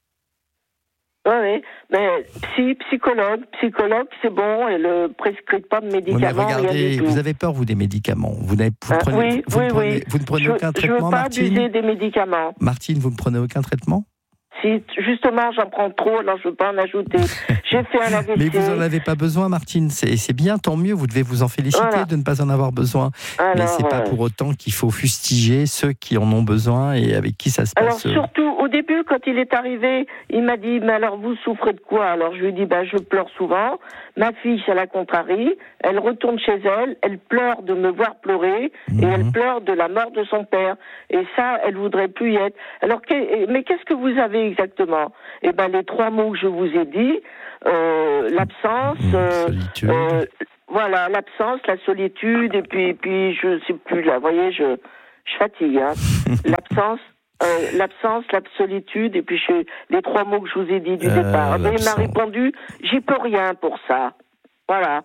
S3: Oui, oui, mais psy, psychologue, psychologue, c'est bon, elle ne prescrit pas de médicaments.
S2: Oui, mais regardez, vous avez peur, vous, des médicaments. Vous, n'avez, vous,
S3: euh,
S2: prenez,
S3: oui,
S2: vous,
S3: oui,
S2: ne prenez,
S3: oui.
S2: vous ne prenez
S3: je,
S2: aucun traitement, Martine ?
S3: Je ne veux pas abuser des médicaments.
S2: Martine, vous ne prenez aucun traitement ?
S3: Si, justement, j'en prends trop, alors je ne veux pas en ajouter. J'ai fait un A V C.
S2: Mais vous n'en avez pas besoin, Martine. C'est, c'est bien, tant mieux. Vous devez vous en féliciter voilà. de ne pas en avoir besoin. Alors, mais ce n'est pas pour autant qu'il faut fustiger ceux qui en ont besoin et avec qui ça se
S3: alors,
S2: passe.
S3: Alors, surtout, au début, quand il est arrivé, il m'a dit, mais alors, vous souffrez de quoi ? Alors, je lui ai dit, ben, je pleure souvent. Ma fille, ça la contrarie. Elle retourne chez elle. Elle pleure de me voir pleurer. Mmh. Et elle pleure de la mort de son père. Et ça, elle voudrait plus y être. Alors, que, mais qu'est-ce que vous avez exactement ? Eh ben, les trois mots que je vous ai dit, euh, l'absence,
S2: mmh,
S3: euh,
S2: solitude.
S3: Euh, voilà, l'absence, la solitude, et puis, puis je sais plus là. Vous voyez, je, je fatigue. Hein. l'absence, euh, l'absence, la solitude, et puis je, les trois mots que je vous ai dit du euh, départ. Mais il m'a répondu, j'y peux rien pour ça. Voilà.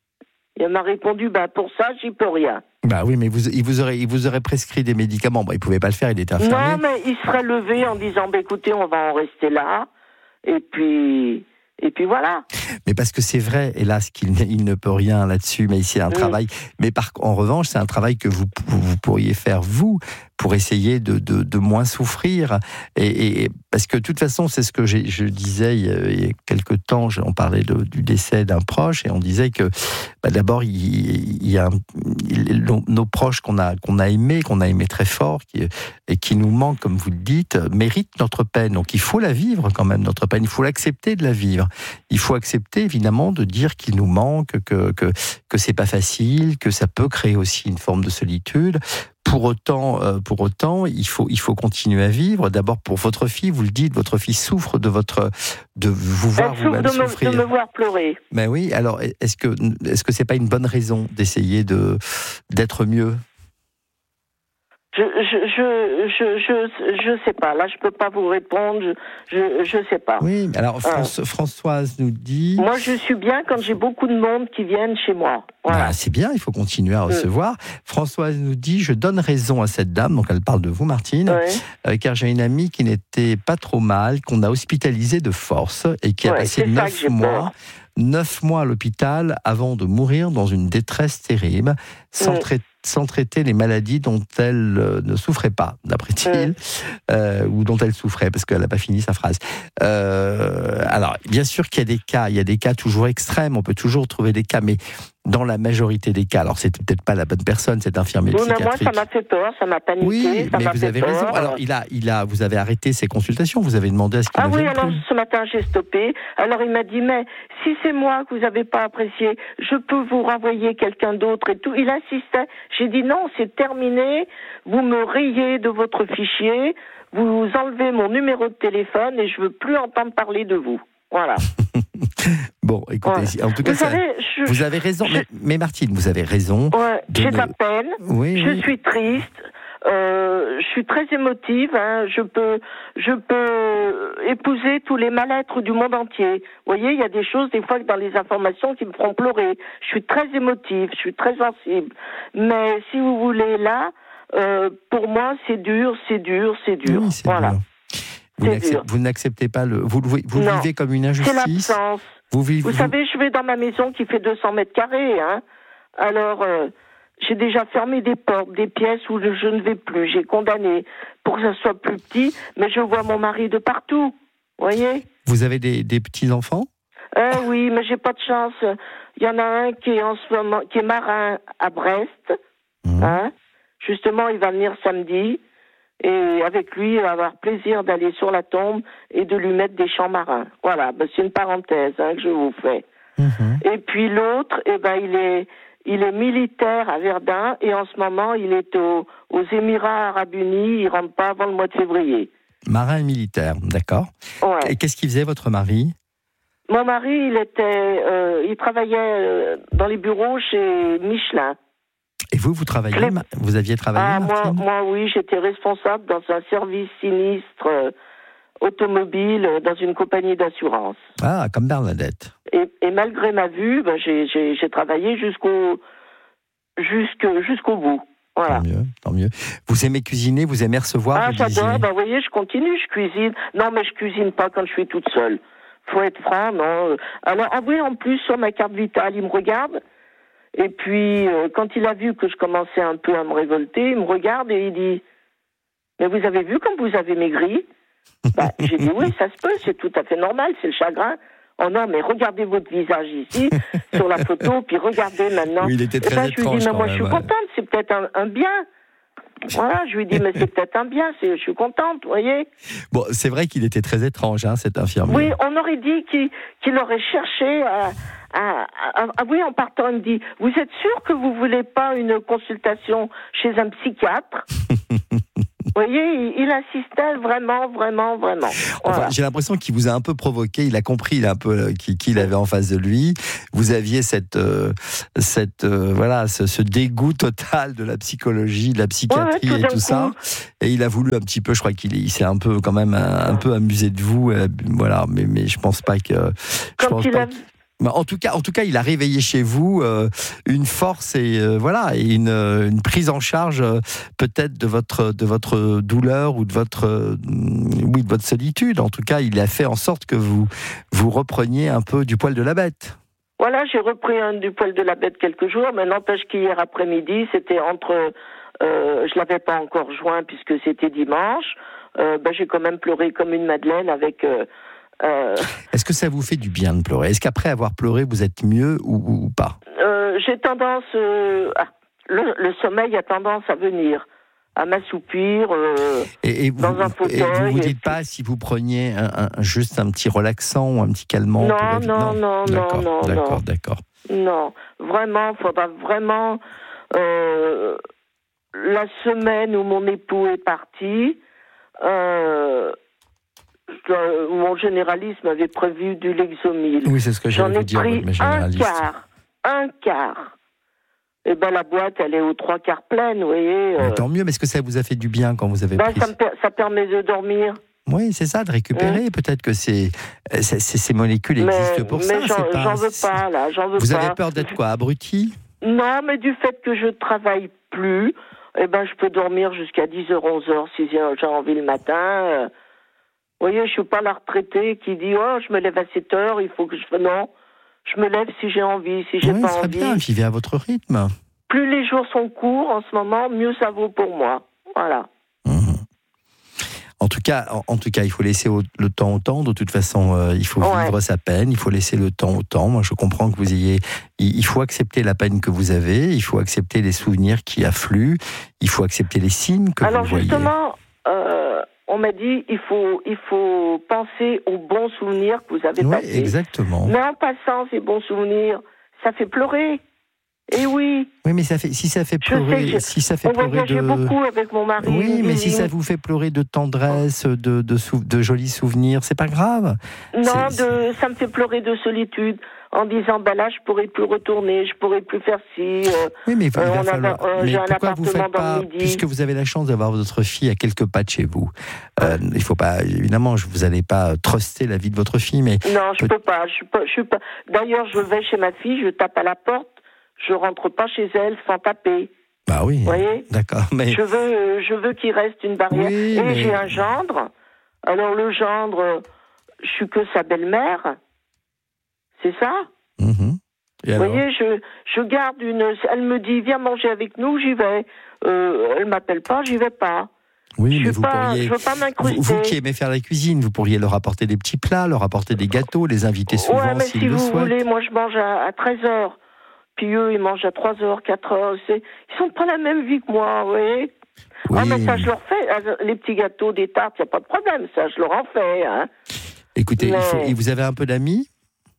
S3: Il m'a répondu, bah pour ça, j'y peux rien.
S2: Bah oui, mais vous, il, vous aurait, il vous aurait prescrit des médicaments. Bon, il ne pouvait pas le faire, il était infirmier.
S3: Non, mais il serait levé en disant, bah, écoutez, on va en rester là. Et puis, et puis voilà.
S2: Mais parce que c'est vrai, hélas, qu'il il ne peut rien là-dessus, mais c'est un mmh. travail. Mais par, en revanche, c'est un travail que vous, vous pourriez faire, vous, pour essayer de, de, de moins souffrir. Et, et, parce que de toute façon, c'est ce que j'ai, je disais il y, a, il y a quelque temps, on parlait de, du décès d'un proche, et on disait que bah, d'abord, il, il y a il, nos proches qu'on a, qu'on a aimés, qu'on a aimés très fort, qui, et qui nous manquent, comme vous le dites, méritent notre peine. Donc il faut la vivre quand même, notre peine. Il faut l'accepter de la vivre. Il faut accepter, évidemment, de dire qu'il nous manque, que, que, que c'est pas facile, que ça peut créer aussi une forme de solitude. Pour autant, euh, pour autant, il faut, il faut continuer à vivre. D'abord pour votre fille, vous le dites, votre fille souffre de votre, de vous voir vous-même
S3: de
S2: souffrir.
S3: Me, de me voir pleurer.
S2: Mais oui. Alors, est-ce que, est-ce que c'est pas une bonne raison d'essayer de, d'être mieux?
S3: Je, je, je, je, je, je sais pas. Là, je peux pas vous répondre. Je, je, je sais pas.
S2: Oui. Alors, France, euh. Françoise nous dit.
S3: Moi, je suis bien quand j'ai beaucoup de monde qui viennent chez moi. Voilà.
S2: Ah, c'est bien. Il faut continuer à recevoir. Mmh. Françoise nous dit, je donne raison à cette dame. Donc, elle parle de vous, Martine, ouais. euh, car j'ai une amie qui n'était pas trop mal, qu'on a hospitalisée de force et qui a ouais, passé neuf mois. Neuf mois à l'hôpital avant de mourir dans une détresse terrible, sans, mmh. traiter, sans traiter les maladies dont elle euh, ne souffrait pas, d'après-il, mmh. euh, ou dont elle souffrait, parce qu'elle n'a pas fini sa phrase. Euh, alors, bien sûr qu'il y a des cas, il y a des cas toujours extrêmes, on peut toujours trouver des cas, mais dans la majorité des cas, alors c'est peut-être pas la bonne personne, cet infirmier
S3: oui,
S2: psychiatrique.
S3: Mais moi, ça m'a fait peur, ça m'a paniqué.
S2: Oui,
S3: ça
S2: mais
S3: m'a
S2: vous
S3: fait
S2: avez
S3: peur.
S2: raison. Alors, il a, il a, vous avez arrêté ses consultations, vous avez demandé à ce qu'il
S3: Ah
S2: ne
S3: oui,
S2: vienne
S3: alors
S2: plus.
S3: ce matin, j'ai stoppé. Alors, il m'a dit, mais si c'est moi que vous n'avez pas apprécié, je peux vous renvoyer quelqu'un d'autre et tout. Il insistait. J'ai dit, non, c'est terminé. Vous me rayez de votre fichier, vous enlevez mon numéro de téléphone et je veux plus entendre parler de vous. Voilà.
S2: Bon, écoutez, ouais. en tout cas,
S3: vous,
S2: ça,
S3: savez, je,
S2: vous avez raison. Je, mais, mais Martine, vous avez raison.
S3: Ouais,
S2: de
S3: j'ai
S2: ne...
S3: de la peine.
S2: Oui,
S3: je
S2: oui.
S3: suis triste. Euh, je suis très émotive. Hein, je peux, je peux épouser tous les mal-être du monde entier. Vous voyez, il y a des choses des fois dans les informations qui me feront pleurer. Je suis très émotive. Je suis très sensible. Mais si vous voulez là. euh, pour moi, c'est dur, c'est dur, c'est dur.
S2: Oui, c'est
S3: voilà.
S2: dur. Vous, n'acceptez, vous n'acceptez pas le... Vous, vous, vous vivez comme une injustice.
S3: C'est l'absence.
S2: Vous, vivez,
S3: vous, vous savez, je vais dans ma maison qui fait deux cents mètres carrés. Hein. Alors, euh, j'ai déjà fermé des portes, des pièces où je ne vais plus. J'ai condamné pour que ça soit plus petit, mais je vois mon mari de partout. Vous voyez ?
S2: Vous avez des, des petits-enfants ?
S3: euh, Oui, mais j'ai pas de chance. Il y en a un qui est en ce moment, qui est marin à Brest. Mmh. Hein. Justement, il va venir samedi. Et avec lui, il va avoir plaisir d'aller sur la tombe et de lui mettre des champs marins. Voilà, ben, c'est une parenthèse hein, que je vous fais. Mmh. Et puis l'autre, eh ben, il est, il est militaire à Verdun et en ce moment, il est au, aux Émirats Arabes Unis. Il rentre pas avant le mois de février.
S2: Marin et militaire, d'accord. Ouais. Et qu'est-ce qu'il faisait, votre mari ?
S3: Mon mari, il était, euh, il travaillait dans les bureaux chez Michelin.
S2: Et vous, vous travaillez, Les... vous aviez travaillé,
S3: ah, moi, moi, oui, j'étais responsable dans un service sinistre euh, automobile dans une compagnie d'assurance.
S2: Ah, comme Bernadette.
S3: Et, et malgré ma vue, ben, j'ai, j'ai, j'ai travaillé jusqu'au, jusqu'au, jusqu'au bout. Voilà.
S2: Tant mieux, tant mieux. Vous aimez cuisiner, vous aimez recevoir.
S3: Ah,
S2: vous
S3: j'adore.
S2: disiez...
S3: Ben, vous voyez, je continue, je cuisine. Non, mais je cuisine pas quand je suis toute seule. Faut être franc, non. Alors, ah oui, en plus, sur ma carte vitale, il me regarde. Et puis, euh, quand il a vu que je commençais un peu à me révolter, il me regarde et il dit « Mais vous avez vu comme vous avez maigri ?» Bah, j'ai dit « Oui, ça se peut, c'est tout à fait normal, c'est le chagrin. » Oh non, mais regardez votre visage ici, sur la photo, puis regardez maintenant.
S2: Oui, il était très
S3: et ben,
S2: étrange.
S3: Je lui dis « Mais moi,
S2: même,
S3: je suis
S2: ouais.
S3: contente, c'est peut-être un, un bien. » Voilà, je lui dis, mais c'est peut-être un bien, c'est, je suis contente, vous voyez.
S2: Bon, c'est vrai qu'il était très étrange, hein, cet infirmier.
S3: Oui, on aurait dit qu'il, qu'il aurait cherché à, à, à, à... Oui, en partant, il me dit, vous êtes sûr que vous voulez pas une consultation chez un psychiatre ? Vous voyez, il, il insistait vraiment, vraiment, vraiment. Voilà.
S2: Enfin, j'ai l'impression qu'il vous a un peu provoqué. Il a compris, il a un peu qui, qui il avait en face de lui. Vous aviez cette, euh, cette, euh, voilà, ce, ce dégoût total de la psychologie, de la psychiatrie ouais, ouais, tout et tout coup. ça. Et il a voulu un petit peu. Je crois qu'il il s'est un peu, quand même, un, un peu amusé de vous. Euh, voilà, mais, mais je pense pas que. Je
S3: Quand
S2: pense
S3: il
S2: pas
S3: a...
S2: que... En tout cas, en tout cas, il a réveillé chez vous euh, une force et euh, voilà, et une, une prise en charge euh, peut-être de votre de votre douleur ou de votre euh, oui de votre solitude. En tout cas, il a fait en sorte que vous vous repreniez un peu du poil de la bête.
S3: Voilà, j'ai repris un du poil de la bête quelques jours, mais n'empêche qu'hier après-midi, c'était entre, euh, je l'avais pas encore joint puisque c'était dimanche. Euh, ben j'ai quand même pleuré comme une madeleine avec. Euh, Euh...
S2: Est-ce que ça vous fait du bien de pleurer ? Est-ce qu'après avoir pleuré, vous êtes mieux ou, ou pas ?
S3: euh, J'ai tendance... Euh, ah, le, le sommeil a tendance à venir, à m'assoupir euh,
S2: et, et vous,
S3: dans un fauteuil.
S2: Et vous vous dites
S3: puis...
S2: pas si vous preniez un, un, juste un petit relaxant ou un petit calmant ?
S3: Non,
S2: pour...
S3: non, non, non,
S2: d'accord,
S3: non,
S2: d'accord,
S3: non.
S2: d'accord.
S3: Non, vraiment, il faudra vraiment... Euh, la semaine où mon époux est parti... Euh, mon généraliste m'avait prévu du Lexomil.
S2: Oui, c'est ce que j'allais vous dire, votre généraliste.
S3: J'en ai pris un quart, un quart. Et ben la boîte, elle est aux trois quarts pleine, vous voyez. Euh...
S2: Tant mieux, mais est-ce que ça vous a fait du bien quand vous avez
S3: ben,
S2: pris
S3: ça, me per- ça permet de dormir.
S2: Oui, c'est ça, de récupérer. Mmh. Peut-être que ces, ces, ces molécules
S3: mais,
S2: existent pour
S3: mais
S2: ça.
S3: J'en,
S2: c'est pas...
S3: j'en veux pas, là, j'en veux
S2: vous
S3: pas.
S2: Vous avez peur d'être quoi, abruti ?
S3: Non, mais du fait que je travaille plus, eh ben je peux dormir jusqu'à dix heures, onze heures, si j'ai envie le matin. Euh... Vous voyez, je suis pas la retraitée qui dit « Oh, je me lève à sept heures, il faut que je... » Non, je me lève si j'ai envie, si j'ai
S2: oui,
S3: pas
S2: ça
S3: envie.
S2: Bien, vivez à votre rythme.
S3: Plus les jours sont courts en ce moment, mieux ça vaut pour moi. Voilà.
S2: Mmh. En tout cas, en, en tout cas, il faut laisser au, le temps au temps. De toute façon, euh, il faut ouais. vivre sa peine. Il faut laisser le temps au temps. Moi, je comprends que vous ayez. Il, il faut accepter la peine que vous avez. Il faut accepter les souvenirs qui affluent. Il faut accepter les signes que
S3: Alors,
S2: vous voyez.
S3: Alors justement. Euh... On m'a dit il faut il faut penser aux bons souvenirs que vous avez
S2: oui,
S3: passés.
S2: Exactement.
S3: Mais en passant ces bons souvenirs, ça fait pleurer. Et oui.
S2: Oui, mais ça fait si ça fait pleurer,
S3: je,
S2: si ça fait
S3: on
S2: pleurer
S3: voyageait
S2: de.
S3: beaucoup avec mon mari.
S2: Oui, mais si ça vous fait pleurer de tendresse, de de, sou... de jolis souvenirs, c'est pas grave.
S3: Non,
S2: c'est,
S3: de ça me fait pleurer de solitude. En disant, bah là, je pourrais plus retourner, je pourrais plus faire ci. Euh,
S2: oui, mais il va
S3: euh,
S2: falloir.
S3: A, euh,
S2: mais
S3: j'ai un
S2: pourquoi vous faites pas, puisque vous avez la chance d'avoir votre fille à quelques pas de chez vous, euh, il faut pas, évidemment, vous n'allez pas truster la vie de votre fille, mais
S3: non, je peut... peux pas, je suis pas, je suis pas. D'ailleurs, je vais chez ma fille, je tape à la porte, je rentre pas chez elle sans taper.
S2: Bah oui.
S3: Vous voyez ?
S2: D'accord. Mais...
S3: Je veux, euh, je veux qu'il reste une barrière.
S2: Oui,
S3: Et
S2: mais...
S3: j'ai un gendre. Alors le gendre, euh, je suis que sa belle-mère. C'est ça ?
S2: Mmh. Et
S3: Vous
S2: alors ?
S3: voyez, je, je garde une... Elle me dit, viens manger avec nous, j'y vais. Euh, elle m'appelle pas, j'y vais pas.
S2: Oui,
S3: je
S2: mais vous
S3: pas,
S2: pourriez...
S3: Je veux pas m'incruster.
S2: Vous, vous qui aimez faire la cuisine, vous pourriez leur apporter des petits plats, leur apporter des gâteaux, les inviter souvent
S3: ouais, mais
S2: s'ils
S3: si
S2: le
S3: vous
S2: souhaitent.
S3: voulez, moi je mange à, à treize heures. Puis eux, ils mangent à trois heures, quatre heures. C'est... Ils sont pas la même vie que moi, vous voyez.
S2: Oui.
S3: Ah, mais ça, je leur fais. Les petits gâteaux, des tartes, il n'y a pas de problème. Ça, je leur en fais. Hein.
S2: Écoutez,
S3: mais...
S2: il faut... et vous avez un peu d'amis ?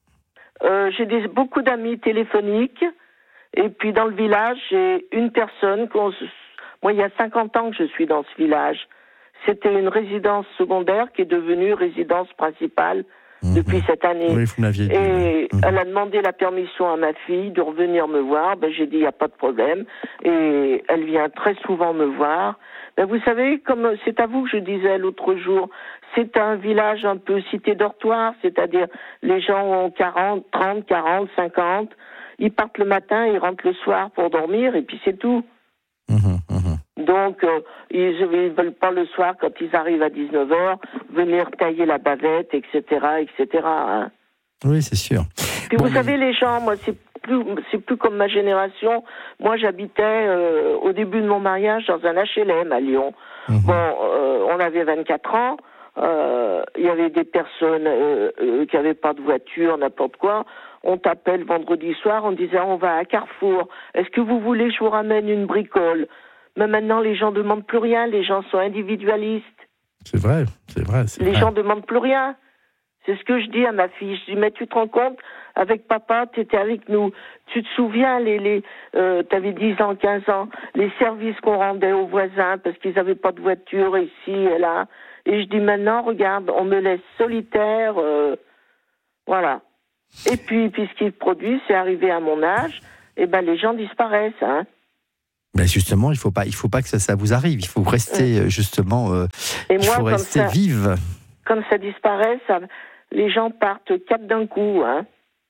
S3: euh, J'ai des... beaucoup d'amis téléphoniques. Et puis, dans le village, j'ai une personne. Qu'on... Moi, il y a cinquante ans que je suis dans ce village. C'était une résidence secondaire qui est devenue résidence principale mmh. depuis cette année.
S2: Oui, vous m'aviez dit.
S3: Et
S2: mmh.
S3: elle a demandé la permission à ma fille de revenir me voir. Ben, j'ai dit, il n'y a pas de problème. Et elle vient très souvent me voir. Ben, vous savez, comme c'est à vous que je disais l'autre jour, c'est un village un peu cité-dortoir, c'est-à-dire les gens ont quarante, trente, quarante, cinquante. Ils partent le matin, ils rentrent le soir pour dormir, et puis c'est tout.
S2: Mmh, mmh.
S3: Donc, euh, ils ne veulent pas le soir, quand ils arrivent à dix-neuf heures, venir tailler la bavette, et cetera, et cetera. Hein.
S2: Oui, c'est sûr.
S3: Puis
S2: bon,
S3: vous
S2: mais...
S3: savez, les gens, moi, c'est plus, c'est plus comme ma génération. Moi, j'habitais euh, au début de mon mariage dans un H L M à Lyon. Mmh. Bon, euh, on avait vingt-quatre ans. Il euh, y avait des personnes euh, euh, qui n'avaient pas de voiture, n'importe quoi. On t'appelle vendredi soir, on disait on va à Carrefour. Est-ce que vous voulez que je vous ramène une bricole ? Mais maintenant, les gens ne demandent plus rien. Les gens sont individualistes.
S2: C'est vrai, c'est vrai. C'est
S3: les
S2: vrai.
S3: gens ne demandent plus rien. C'est ce que je dis à ma fille. Je dis, mais tu te rends compte, avec papa, tu étais avec nous. Tu te souviens, les, les, euh, tu avais dix ans, quinze ans, les services qu'on rendait aux voisins parce qu'ils n'avaient pas de voiture ici et là. Et je dis, maintenant, regarde, on me laisse solitaire. Euh, voilà. Et puis, puis ce qu'ils produisent, c'est arrivé à mon âge, et ben les gens disparaissent. Hein.
S2: Mais justement, il faut pas, il faut pas que ça, ça vous arrive. Il faut rester mmh. justement, euh, et il moi, faut rester
S3: ça,
S2: vive.
S3: Comme ça disparaît, ça, les gens partent quatre d'un coup. Hein.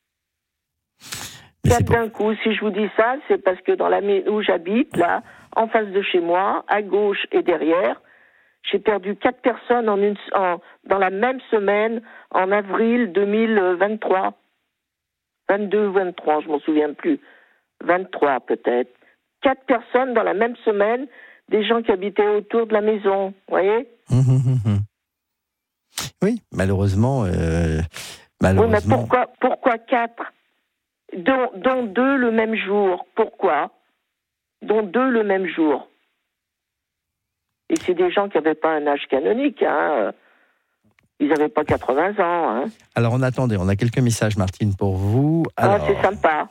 S3: Quatre d'un coup. Si je vous dis ça, c'est parce que dans la où j'habite, là, en face de chez moi, à gauche et derrière, j'ai perdu quatre personnes en une, en, dans la même semaine, en avril deux mille vingt-trois. vingt-deux ou vingt-trois, je m'en souviens plus. vingt-trois peut-être. Quatre personnes dans la même semaine, des gens qui habitaient autour de la maison, vous voyez ?
S2: Mmh, mmh, mmh. Oui, malheureusement, euh, malheureusement.
S3: Oui, mais pourquoi, pourquoi quatre ? dont, dont deux le même jour. Pourquoi ? Dont deux le même jour. Et c'est des gens qui n'avaient pas un âge canonique, hein. Ils n'avaient pas quatre-vingts ans. Hein.
S2: Alors, on attendait, on a quelques messages, Martine, pour vous. Alors...
S3: Ah, c'est sympa.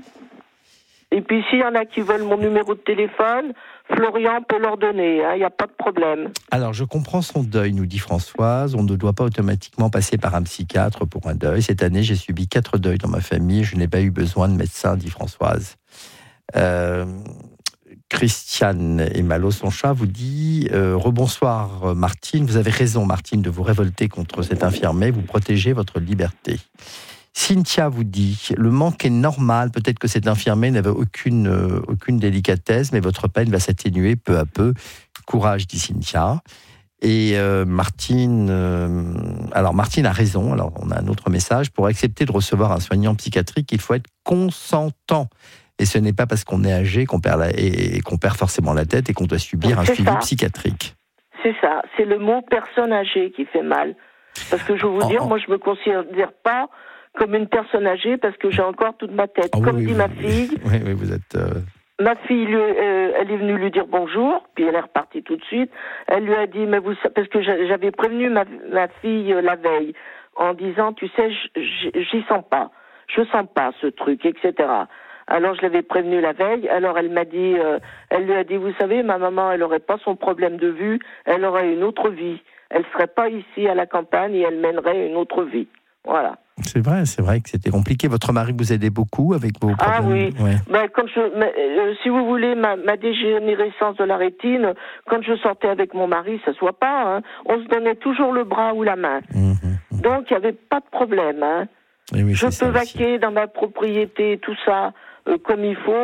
S3: Et puis, s'il y en a qui veulent mon numéro de téléphone, Florian peut leur donner, il hein, n'y a pas de problème.
S2: Alors, je comprends son deuil, nous dit Françoise. On ne doit pas automatiquement passer par un psychiatre pour un deuil. Cette année, j'ai subi quatre deuils dans ma famille. Je n'ai pas eu besoin de médecin, dit Françoise. Euh... Christiane et Malo, son chat, vous dit euh, « Rebonsoir Martine, vous avez raison Martine de vous révolter contre cet infirmier, vous protégez votre liberté. » Cynthia vous dit « Le manque est normal, peut-être que cet infirmier n'avait aucune, euh, aucune délicatesse, mais votre peine va s'atténuer peu à peu. Courage, dit Cynthia. » Et euh, Martine, euh, alors Martine a raison, alors on a un autre message, pour accepter de recevoir un soignant psychiatrique, il faut être consentant. Et ce n'est pas parce qu'on est âgé qu'on perd, la, et qu'on perd forcément la tête et qu'on doit subir un suivi ça. psychiatrique.
S3: C'est ça, c'est le mot personne âgée qui fait mal. Parce que je vais vous oh, dire, oh. moi je ne me considère pas comme une personne âgée parce que j'ai encore toute ma tête.
S2: Oh,
S3: comme
S2: oui,
S3: dit
S2: oui,
S3: ma
S2: oui,
S3: fille,
S2: oui, oui, vous êtes, euh...
S3: ma fille, lui, euh, elle est venue lui dire bonjour, puis elle est repartie tout de suite. Elle lui a dit, mais vous, parce que j'avais prévenu ma, ma fille euh, la veille en disant, tu sais, j'y sens pas, je sens pas ce truc, et cetera. Alors je l'avais prévenue la veille, alors elle m'a dit, euh, elle lui a dit, vous savez, ma maman, elle aurait pas son problème de vue, elle aurait une autre vie. Elle serait pas ici à la campagne et elle mènerait une autre vie. Voilà.
S2: C'est vrai, c'est vrai que c'était compliqué. Votre mari vous aidait beaucoup avec vos problèmes.
S3: Ah oui.
S2: Ouais.
S3: Ben, quand je, mais, euh, si vous voulez, ma, ma dégénérescence de la rétine, quand je sortais avec mon mari, ça se voit pas. Hein, on se donnait toujours le bras ou la main. Mmh, mmh. Donc il y avait pas de problème. Hein. Oui, je peux vaquer dans ma propriété, tout ça. Euh, comme il faut,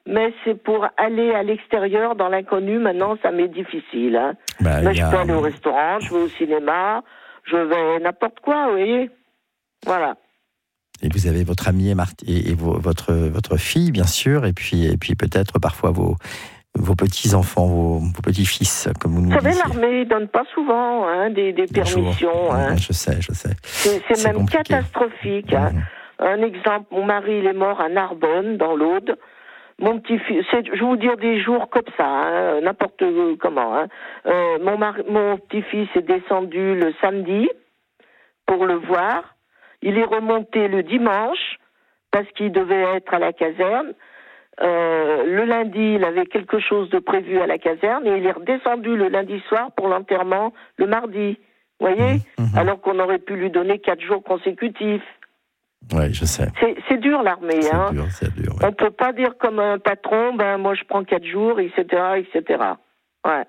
S3: mais c'est pour aller à l'extérieur, dans l'inconnu. Maintenant, ça m'est difficile. Hein.
S2: Bah,
S3: mais je
S2: a...
S3: peux aller au restaurant, je vais au cinéma, je vais n'importe quoi, vous voyez. Voilà.
S2: Et vous avez votre amie et, Marti- et, et vos, votre, votre fille, bien sûr, et puis, et puis peut-être parfois vos, vos petits-enfants, vos, vos petits-fils, comme vous nous disiez.
S3: Vous savez, l'armée ne donne pas souvent hein, des, des permissions. Hein.
S2: Je sais, je sais.
S3: C'est, c'est, c'est même compliqué. Catastrophique. Hein. Mmh. Un exemple, mon mari, il est mort à Narbonne, dans l'Aude. Mon petit-fils, c'est, je vais vous dire des jours comme ça, hein, n'importe comment. Hein. Euh, mon, mari, mon petit-fils est descendu le samedi pour le voir. Il est remonté le dimanche parce qu'il devait être à la caserne. Euh, le lundi, il avait quelque chose de prévu à la caserne et il est redescendu le lundi soir pour l'enterrement le mardi. Vous voyez ? Mmh. Alors qu'on aurait pu lui donner quatre jours consécutifs.
S2: Oui, je sais.
S3: C'est, c'est dur l'armée.
S2: C'est
S3: hein.
S2: dur, c'est dur. Ouais.
S3: On ne peut pas dire comme un patron, ben moi je prends quatre jours, et cetera, et cetera. Ouais.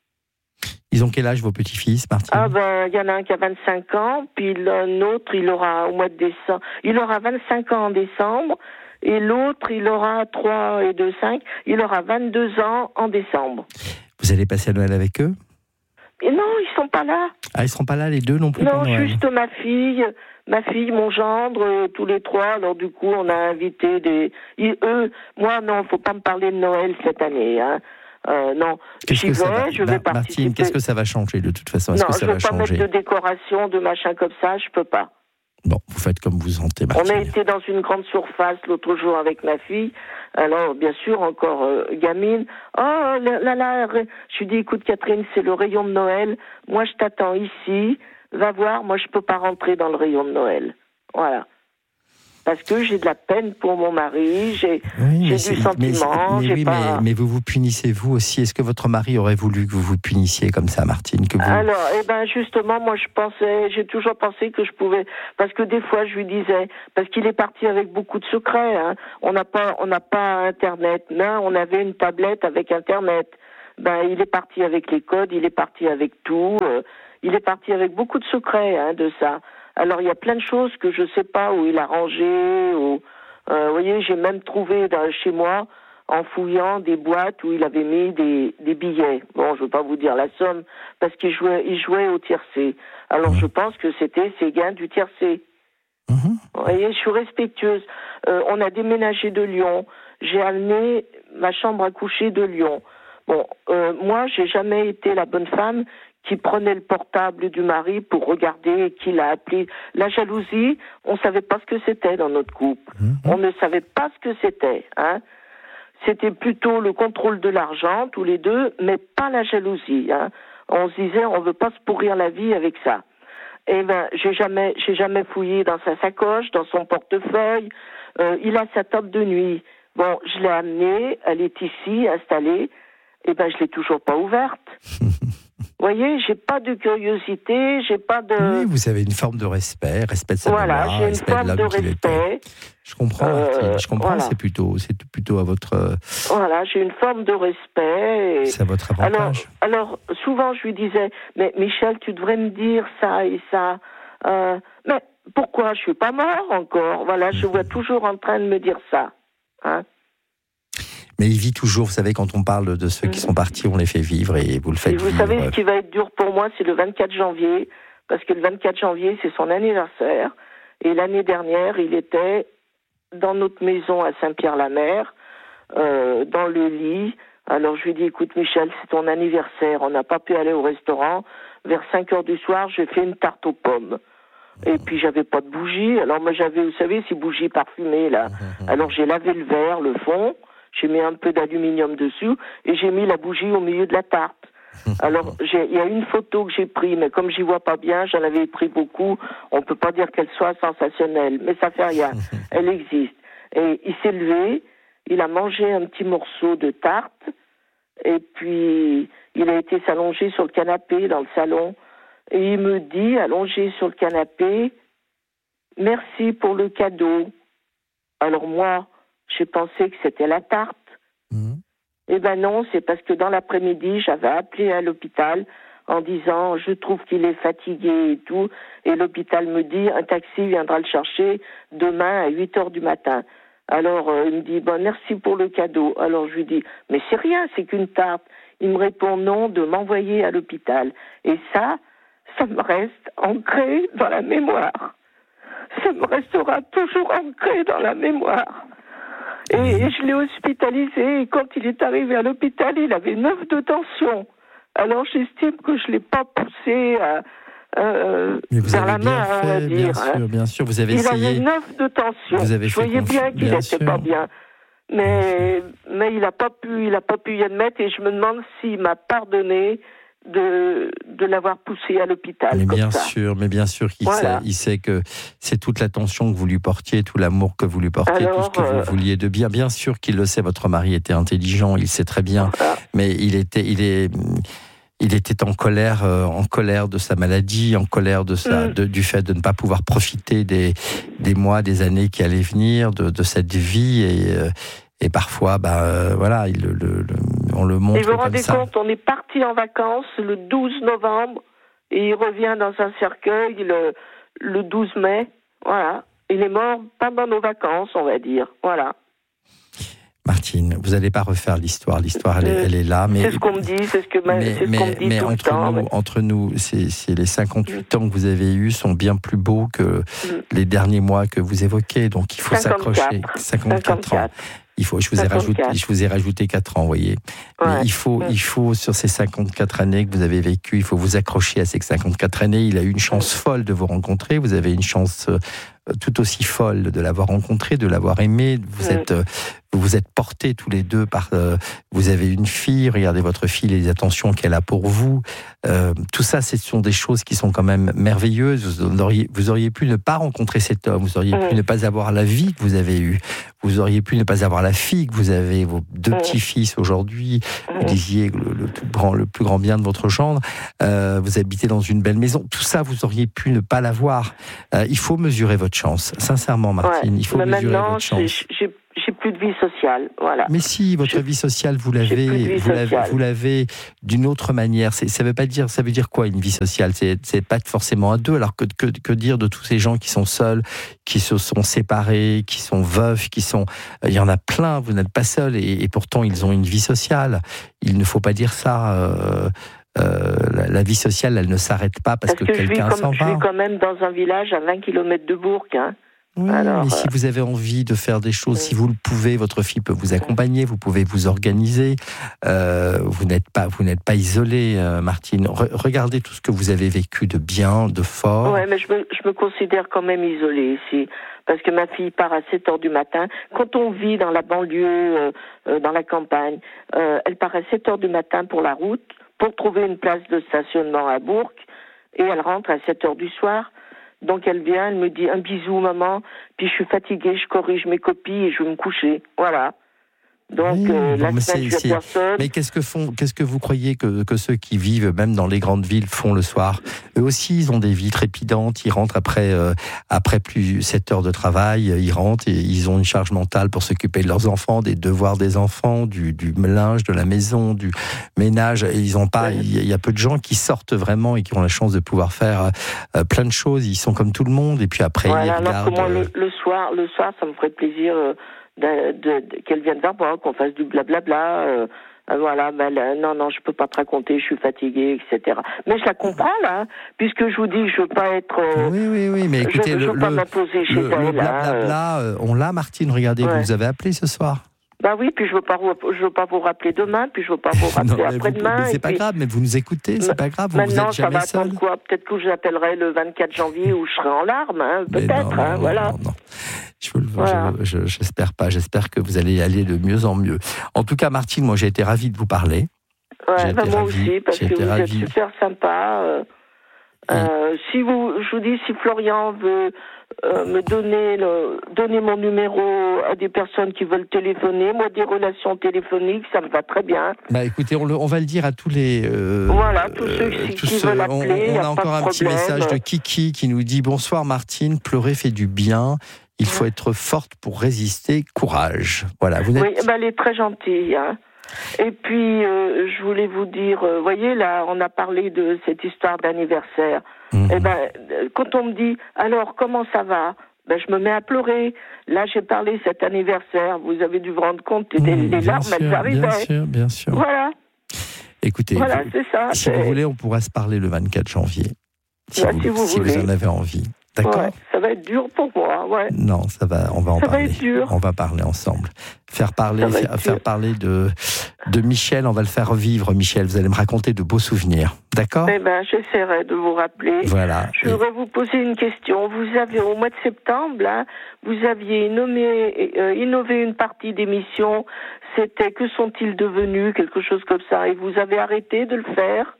S2: Ils ont quel âge vos petits-fils, Martine ?
S3: Ah ben, il y en a un qui a vingt-cinq ans, puis un autre, il aura au mois de décembre, il aura vingt-cinq ans en décembre, et l'autre, il aura trois et deux, cinq, il aura vingt-deux ans en décembre.
S2: Vous allez passer à Noël avec eux ?
S3: Et non, ils sont pas là.
S2: Ah, ils seront pas là les deux non plus
S3: Non,
S2: pour Noël.
S3: juste ma fille, ma fille, mon gendre, euh, tous les trois. Alors du coup, on a invité des. Ils, eux, moi non, faut pas me parler de Noël cette année. Hein. Euh, non,
S2: qu'est-ce
S3: j'y
S2: que
S3: vais,
S2: ça va...
S3: je vais
S2: bah,
S3: participer.
S2: Martine, qu'est-ce que ça va changer de toute façon ? Est-ce
S3: non,
S2: que ça
S3: je ne
S2: va
S3: veux pas
S2: changer ?
S3: mettre de décoration, de machin comme ça, je peux pas.
S2: Bon, vous faites comme vous sentez, Martine.
S3: On a été dans une grande surface l'autre jour avec ma fille. Alors, bien sûr, encore euh, gamine. Oh, là, là, là, je lui dis, écoute, Catherine, c'est le rayon de Noël. Moi, je t'attends ici. Va voir, moi, je peux pas rentrer dans le rayon de Noël. Voilà. Parce que j'ai de la peine pour mon mari, j'ai,
S2: oui,
S3: j'ai du sentiment.
S2: Mais, mais,
S3: j'ai
S2: oui,
S3: pas...
S2: mais, mais vous vous punissez vous aussi. Est-ce que votre mari aurait voulu que vous vous punissiez comme ça, Martine, que vous...
S3: Alors, eh ben justement, moi je pensais, j'ai toujours pensé que je pouvais, parce que des fois je lui disais, parce qu'il est parti avec beaucoup de secrets. Hein. On n'a pas, on n'a pas Internet. Là, on avait une tablette avec Internet. Ben, il est parti avec les codes, il est parti avec tout. Euh, il est parti avec beaucoup de secrets hein, de ça. Alors, il y a plein de choses que je ne sais pas où il a rangé. Ou, euh, vous voyez, j'ai même trouvé dans, chez moi, en fouillant, des boîtes où il avait mis des, des billets. Bon, je ne veux pas vous dire la somme, parce qu'il jouait, il jouait au tiercé. Alors, mmh. je pense que c'était ses gains du tiercé. Mmh. Vous voyez, je suis respectueuse. Euh, on a déménagé de Lyon. J'ai amené ma chambre à coucher de Lyon. Bon, euh, moi, j'ai jamais été la bonne femme qui prenait le portable du mari pour regarder qui l'a appelé. La jalousie, on ne savait pas ce que c'était dans notre couple. Mmh. On ne savait pas ce que c'était. Hein. C'était plutôt le contrôle de l'argent, tous les deux, mais pas la jalousie. Hein. On se disait, on ne veut pas se pourrir la vie avec ça. Eh ben, j'ai jamais, j'ai jamais fouillé dans sa sacoche, dans son portefeuille. Euh, il a sa table de nuit. Bon, je l'ai amenée, elle est ici, installée. Eh ben, je l'ai toujours pas ouverte. Vous voyez, j'ai pas de curiosité, j'ai pas de...
S2: Oui, vous avez une forme de respect, respect de sa
S3: voilà,
S2: mémoire,
S3: j'ai une
S2: respect
S3: forme
S2: de
S3: de
S2: l'homme qu'il
S3: respect.
S2: était. Je comprends,
S3: euh,
S2: je comprends,
S3: voilà.
S2: c'est plutôt, c'est plutôt à votre...
S3: Voilà, j'ai une forme de respect. Et...
S2: C'est à votre avantage.
S3: Alors, alors, souvent, je lui disais, mais Michel, tu devrais me dire ça et ça. Euh, mais pourquoi? Je suis pas mort encore. Voilà, je vois toujours en train de me dire ça. Hein?
S2: Mais il vit toujours, vous savez, quand on parle de ceux qui sont partis, on les fait vivre et vous le faites
S3: et vous
S2: vivre.
S3: savez, ce qui va être dur pour moi, c'est le vingt-quatre janvier, parce que le vingt-quatre janvier, c'est son anniversaire. Et l'année dernière, il était dans notre maison à Saint-Pierre-la-Mer, euh, dans le lit. Alors je lui dis, écoute Michel, c'est ton anniversaire, on n'a pas pu aller au restaurant. Vers cinq heures du soir, j'ai fait une tarte aux pommes. Et puis j'avais pas de bougie. Alors moi j'avais, vous savez, ces bougies parfumées là. Alors j'ai lavé le verre, le fond. J'ai mis un peu d'aluminium dessus et j'ai mis la bougie au milieu de la tarte. Alors, il y a une photo que j'ai prise, mais comme j'y vois pas bien, j'en avais pris beaucoup. On peut pas dire qu'elle soit sensationnelle, mais ça fait rien. Elle existe. Et il s'est levé, il a mangé un petit morceau de tarte, et puis il a été s'allonger sur le canapé dans le salon. Et il me dit, allongé sur le canapé, merci pour le cadeau. Alors moi, j'ai pensé que c'était la tarte. Mmh. Eh ben non, c'est parce que dans l'après-midi, j'avais appelé à l'hôpital en disant, je trouve qu'il est fatigué et tout. Et l'hôpital me dit, un taxi viendra le chercher demain à huit heures du matin. Alors, euh, il me dit, bon, merci pour le cadeau. Alors, je lui dis, mais c'est rien, c'est qu'une tarte. Il me répond non, de m'envoyer à l'hôpital. Et ça, ça me reste ancré dans la mémoire. Ça me restera toujours ancré dans la mémoire. Et, et je l'ai hospitalisé, et quand il est arrivé à l'hôpital, il avait neuf de tension. Alors, j'estime que je ne l'ai pas poussé à... Euh,
S2: Mais vous
S3: vers
S2: avez
S3: la
S2: bien
S3: main,
S2: fait,
S3: on va
S2: bien
S3: dire.
S2: sûr,
S3: Hein.
S2: bien sûr, vous avez
S3: il
S2: essayé.
S3: avait neuf de tension.
S2: Vous avez
S3: Je
S2: fait
S3: voyais
S2: confi-
S3: bien qu'il
S2: bien
S3: n'était
S2: sûr.
S3: pas bien. Mais, mais il n'a pas pu, il a pas pu y admettre, et je me demande s'il m'a pardonné de, de l'avoir poussé à l'hôpital.
S2: Mais
S3: comme
S2: bien
S3: ça.
S2: sûr, mais bien sûr qu'il
S3: Voilà.
S2: sait, il sait que c'est toute l'attention que vous lui portiez, tout l'amour que vous lui portiez,
S3: Alors,
S2: tout ce que
S3: euh...
S2: vous vouliez de bien. Bien sûr qu'il le sait, votre mari était intelligent, il sait très bien,
S3: Voilà.
S2: mais il était, il est, il était en colère, euh, en colère de sa maladie, en colère de sa,
S3: Mm.
S2: de, du fait de ne pas pouvoir profiter des, des mois, des années qui allaient venir, de, de cette vie et, euh, et parfois, bah, euh, voilà, il, le, le, on le montre
S3: Et vous vous
S2: comme
S3: rendez
S2: ça.
S3: compte, on est parti en vacances le douze novembre et il revient dans un cercueil le, le douze mai. Voilà. Il est mort pendant nos vacances, on va dire. Voilà.
S2: Martine, vous n'allez pas refaire l'histoire. L'histoire, elle, est- elle est là. Mais,
S3: c'est ce qu'on me dit, c'est ce que ma,
S2: mais,
S3: c'est ce
S2: mais,
S3: qu'on me dit
S2: mais
S3: tout
S2: entre,
S3: le temps.
S2: nous,
S3: Mais...
S2: entre nous, c'est, c'est les cinquante-huit ans que vous avez eus sont bien plus beaux que
S3: Mm.
S2: les derniers mois que vous évoquez. Donc il faut
S3: cinquante-quatre.
S2: s'accrocher. cinquante-quatre ans. Il faut, je vous ai rajouté, je vous ai rajouté quatre ans, vous voyez.
S3: Ouais.
S2: Mais il faut,
S3: Mm.
S2: il faut, sur ces cinquante-quatre années que vous avez vécues, il faut vous accrocher à ces cinquante-quatre années. Il a eu une chance folle de vous rencontrer. Vous avez une chance euh, tout aussi folle de l'avoir rencontré, de l'avoir aimé. Vous
S3: Mm.
S2: êtes, euh, vous vous êtes portés tous les deux par. Euh, vous avez une fille. Regardez votre fille, les attentions qu'elle a pour vous. Euh, tout ça, ce sont des choses qui sont quand même merveilleuses. Vous auriez, vous auriez pu ne pas rencontrer cet homme. Vous auriez
S3: Mm.
S2: pu ne pas avoir la vie que vous avez eue. Vous auriez pu ne pas avoir la fille que vous avez, vos deux
S3: Mm.
S2: petits-fils aujourd'hui.
S3: Mm.
S2: Vous disiez le, le, tout grand, le plus grand bien de votre gendre. Euh, vous habitez dans une belle maison. Tout ça, vous auriez pu ne pas l'avoir. Euh, il faut mesurer votre chance. Sincèrement, Martine,
S3: Ouais.
S2: il faut
S3: Mais
S2: mesurer
S3: maintenant,
S2: votre chance.
S3: j'ai, j'ai plus de vie sociale. Voilà.
S2: Mais si, votre
S3: J'ai-
S2: vie sociale, vous
S3: j'ai plus de
S2: l'avez,
S3: vie
S2: vous l'avez,
S3: sociale.
S2: vous l'avez d'une autre manière. C'est, ça veut pas dire, ça veut dire quoi une vie sociale? C'est, c'est pas forcément à deux. Alors que, que, que dire de tous ces gens qui sont seuls, qui se sont séparés, qui sont veufs, qui sont, il y en a plein. Vous n'êtes pas seul et, et pourtant ils ont une vie sociale. Il ne faut pas dire ça. Euh, euh, la, la vie sociale, elle ne s'arrête pas parce,
S3: Parce
S2: que,
S3: que, je, vis
S2: quelqu'un
S3: comme,
S2: s'en
S3: je vis
S2: va.
S3: quand même dans un village à vingt kilomètres de Bourg. Hein.
S2: Oui,
S3: Alors,
S2: mais si
S3: euh,
S2: vous avez envie de faire des choses,
S3: oui.
S2: si vous le pouvez, votre fille peut vous accompagner, vous pouvez vous organiser. Euh, vous n'êtes pas, vous n'êtes pas isolée, euh, Martine. Re- regardez tout ce que vous avez vécu de bien, de fort.
S3: Ouais, mais je me, je me considère quand même isolée ici. Parce que ma fille part à sept heures du matin. Quand on vit dans la banlieue, euh, euh, dans la campagne, euh, elle part à sept heures du matin pour la route, pour trouver une place de stationnement à Bourg, et elle rentre à sept heures du soir. Donc elle vient, elle me dit un bisou maman, puis je suis fatiguée, je corrige mes copies et je vais me coucher. Voilà. Donc
S2: Oui,
S3: euh,
S2: bon,
S3: la
S2: mais
S3: semaine,
S2: c'est-
S3: je
S2: c'est-
S3: vois personne.
S2: Mais qu'est-ce que font, qu'est-ce que vous croyez que, que ceux qui vivent même dans les grandes villes font le soir? Eux aussi, ils ont des vies trépidantes. Ils rentrent après euh, après plus sept heures de travail. Ils rentrent et ils ont une charge mentale pour s'occuper de leurs enfants, des devoirs des enfants, du, du linge de la maison, du ménage. Et ils ont pas. Il y a peu de gens qui sortent vraiment et qui ont la chance de pouvoir faire euh, plein de choses. Ils sont comme tout le monde. Et puis après,
S3: Voilà,
S2: ils
S3: alors que
S2: regardent.
S3: moi,
S2: euh,
S3: le, le soir, le soir, ça me ferait plaisir euh, de, de, de- qu'elle vienne vers moi, qu'on fasse du blablabla. Euh, euh, voilà, mais elle, non, non, je peux pas te raconter, je suis fatiguée, et cetera. Mais je la comprends là, hein, puisque je vous dis, je veux pas être. Euh,
S2: Oui, oui, oui, mais écoutez,
S3: je, je
S2: le,
S3: veux pas
S2: le,
S3: m'imposer chez
S2: le, le
S3: elle. Hein, euh.
S2: blablabla, euh, on l'a, Martine. Regardez,
S3: Ouais.
S2: vous nous avez appelé ce soir.
S3: Bah oui, puis je veux pas, vous- je veux pas vous rappeler demain, puis je veux pas vous rappeler
S2: Non, mais, vous-
S3: après-demain.
S2: mais c'est
S3: et
S2: pas
S3: puis,
S2: grave, mais vous nous écoutez, c'est pas grave, vous, vous
S3: Maintenant,
S2: êtes
S3: ça
S2: jamais
S3: va
S2: seul.
S3: attendre quoi? Peut-être que je l'appellerai le vingt-quatre janvier où je serai en larmes, hein,
S2: Mais
S3: peut-être,
S2: non, non,
S3: hein,
S2: non,
S3: voilà.
S2: non, non. Je vous le-
S3: Voilà.
S2: je- je- j'espère pas, j'espère que vous allez aller de mieux en mieux. En tout cas, Martine, moi j'ai été ravi de vous parler. J'ai
S3: Ouais,
S2: été
S3: bah, moi
S2: ravi,
S3: aussi, parce
S2: j'ai
S3: que
S2: été
S3: vous
S2: ravi.
S3: êtes super sympa. Euh, euh, si vous, je vous dis, si Florian veut euh, me donner le, donner mon numéro à des personnes qui veulent téléphoner, moi des relations téléphoniques, ça me va très bien.
S2: Bah écoutez, on, le- on va le dire à tous les. euh,
S3: Voilà, tous ceux qui-
S2: tous
S3: qui
S2: ceux-
S3: veulent
S2: on,
S3: appeler,
S2: on
S3: y a
S2: a
S3: pas
S2: encore
S3: de
S2: un petit
S3: problème.
S2: message de Kiki qui nous dit bonsoir Martine, pleurer fait du bien. Il faut être forte pour résister. Courage. Voilà, vous n'êtes.
S3: Oui, bah, elle est très gentille. Hein. Et puis, euh, je voulais vous dire, vous euh, voyez, là, on a parlé de cette histoire d'anniversaire.
S2: Mhm.
S3: Eh ben, euh, quand on me dit, alors, comment ça va? ben, je me mets à pleurer. Là, j'ai parlé cet anniversaire. Vous avez dû vous rendre compte que les,
S2: Mmh,
S3: les larmes,
S2: sûr,
S3: elles arrivaient.
S2: Bien sûr, bien sûr.
S3: Voilà.
S2: Écoutez,
S3: Voilà,
S2: vous,
S3: c'est ça.
S2: si
S3: c'est...
S2: vous voulez, on pourra se parler le vingt-quatre janvier. Si,
S3: Bah,
S2: vous,
S3: si vous
S2: si
S3: voulez.
S2: vous en avez envie. D'accord.
S3: Ouais, ça va être dur pour moi, ouais.
S2: Non, ça va, on va en
S3: Ça va
S2: parler.
S3: être dur.
S2: On va parler ensemble. Faire parler,
S3: Ça va
S2: faire,
S3: être
S2: faire
S3: dur.
S2: parler de, de Michel, on va le faire vivre, Michel. Vous allez me raconter de beaux souvenirs. D'accord?
S3: Eh ben, j'essaierai de vous rappeler.
S2: Voilà.
S3: Je voudrais vous poser une question. Vous avez, au mois de septembre, là, vous aviez nommé, euh, innové une partie d'émission. C'était Que sont-ils devenus? Quelque chose comme ça. Et vous avez arrêté de le faire?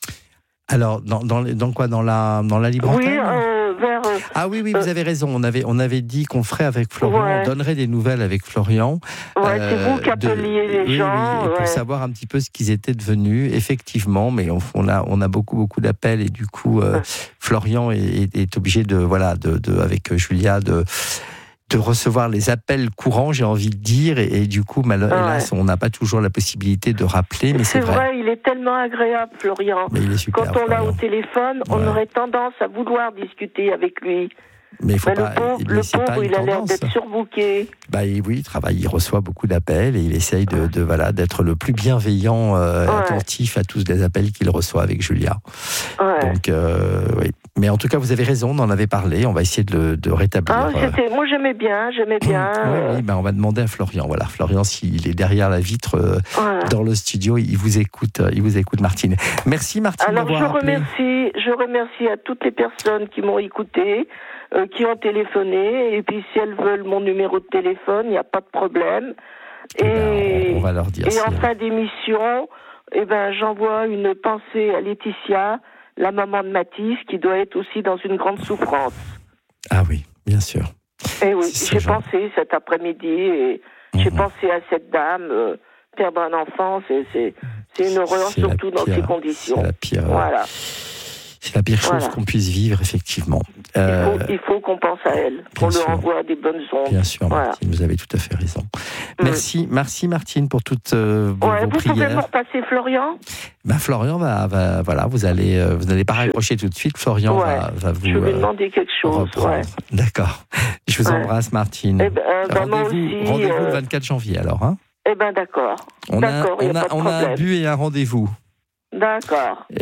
S2: Alors, dans, dans, dans quoi? Dans la, dans la libre
S3: Oui,
S2: antenne
S3: euh, vers... Euh,
S2: Ah oui, oui,
S3: euh,
S2: vous avez raison. On avait, on avait dit qu'on ferait avec Florian,
S3: Ouais.
S2: on donnerait des nouvelles avec Florian.
S3: ouais, c'est vous qui
S2: de-
S3: appeliez les
S2: oui,
S3: gens.
S2: oui, et pour
S3: ouais.
S2: savoir un petit peu ce qu'ils étaient devenus, effectivement. Mais on, on a, on a beaucoup, beaucoup d'appels et du coup, euh,
S3: Ouais.
S2: Florian est, est, est obligé de, voilà, de, de, avec Julia, de de recevoir les appels courants, j'ai envie de dire, et, et du coup, mal,
S3: Ouais.
S2: hélas, on n'a pas toujours la possibilité de rappeler, mais c'est
S3: C'est
S2: vrai.
S3: vrai, il est tellement agréable, Florian.
S2: Mais il est super.
S3: Quand on l'a
S2: Florian.
S3: au téléphone, on
S2: Ouais.
S3: aurait tendance à vouloir discuter avec lui.
S2: Mais il faut
S3: Mais
S2: pas.
S3: le pauvre,
S2: mais
S3: le
S2: c'est pas
S3: pauvre
S2: une
S3: il a l'air
S2: tendance.
S3: d'être surbooké.
S2: Bah oui, il travaille, il reçoit beaucoup d'appels et il essaye de, de voilà d'être le plus bienveillant, euh,
S3: Ouais.
S2: attentif à tous les appels qu'il reçoit avec Julia.
S3: Ouais.
S2: Donc euh, oui. Mais en tout cas, vous avez raison, on en avait parlé. On va essayer de, le, de rétablir.
S3: Ah,
S2: euh,
S3: c'était, moi j'aimais bien, j'aimais bien.
S2: Oui,
S3: euh,
S2: oui, ben on va demander à Florian. Voilà, Florian, s'il est derrière la vitre euh,
S3: voilà.
S2: dans le studio, il vous écoute, euh, il vous écoute, Martine. Merci, Martine,
S3: Alors je
S2: d'avoir appelé.
S3: remercie, je remercie à toutes les personnes qui m'ont écouté, euh, qui ont téléphoné, et puis si elles veulent mon numéro de téléphone, il n'y a pas de problème.
S2: Eh
S3: Et,
S2: ben, on, on va leur dire.
S3: et
S2: si-
S3: en fin d'émission, eh ben, j'envoie une pensée à Laetitia, la maman de Mathis, qui doit être aussi dans une grande souffrance.
S2: Ah oui, bien sûr.
S3: Et oui,
S2: C'est
S3: j'ai
S2: genre.
S3: pensé cet après-midi, et j'ai
S2: Mhm.
S3: pensé à cette dame, euh, perdre un enfant, c'est, c'est, c'est une horreur,
S2: C'est la
S3: surtout dans
S2: pire-
S3: ces conditions.
S2: C'est la pire. euh,
S3: Voilà.
S2: C'est la pire chose
S3: Voilà.
S2: qu'on puisse vivre, effectivement.
S3: Il
S2: Euh,
S3: faut, il faut qu'on pense à elle, qu'on
S2: bien
S3: lui
S2: sûr.
S3: envoie des bonnes ondes.
S2: Bien sûr,
S3: Voilà.
S2: Martine, vous avez tout à fait raison.
S3: Mm.
S2: Merci, merci Martine pour toutes euh, vos,
S3: Ouais,
S2: vos
S3: vous pouvez me
S2: prières.
S3: repasser Florian?
S2: Ben, Florian va, va- voilà, vous allez, euh, vous n'allez pas raccrocher tout de suite. Florian
S3: Ouais.
S2: va, va vous
S3: Je vais lui
S2: euh,
S3: demander quelque chose.
S2: reprendre.
S3: Ouais.
S2: D'accord. Je vous
S3: Ouais.
S2: embrasse, Martine.
S3: Eh ben, euh, ben, moi
S2: rendez-vous,
S3: aussi.
S2: rendez-vous
S3: euh,
S2: le vingt-quatre janvier, alors. Hein
S3: Eh ben d'accord.
S2: on a,
S3: D'accord, il
S2: on
S3: n'y a
S2: a,
S3: pas de
S2: on a un
S3: problème.
S2: but et un rendez-vous.
S3: D'accord.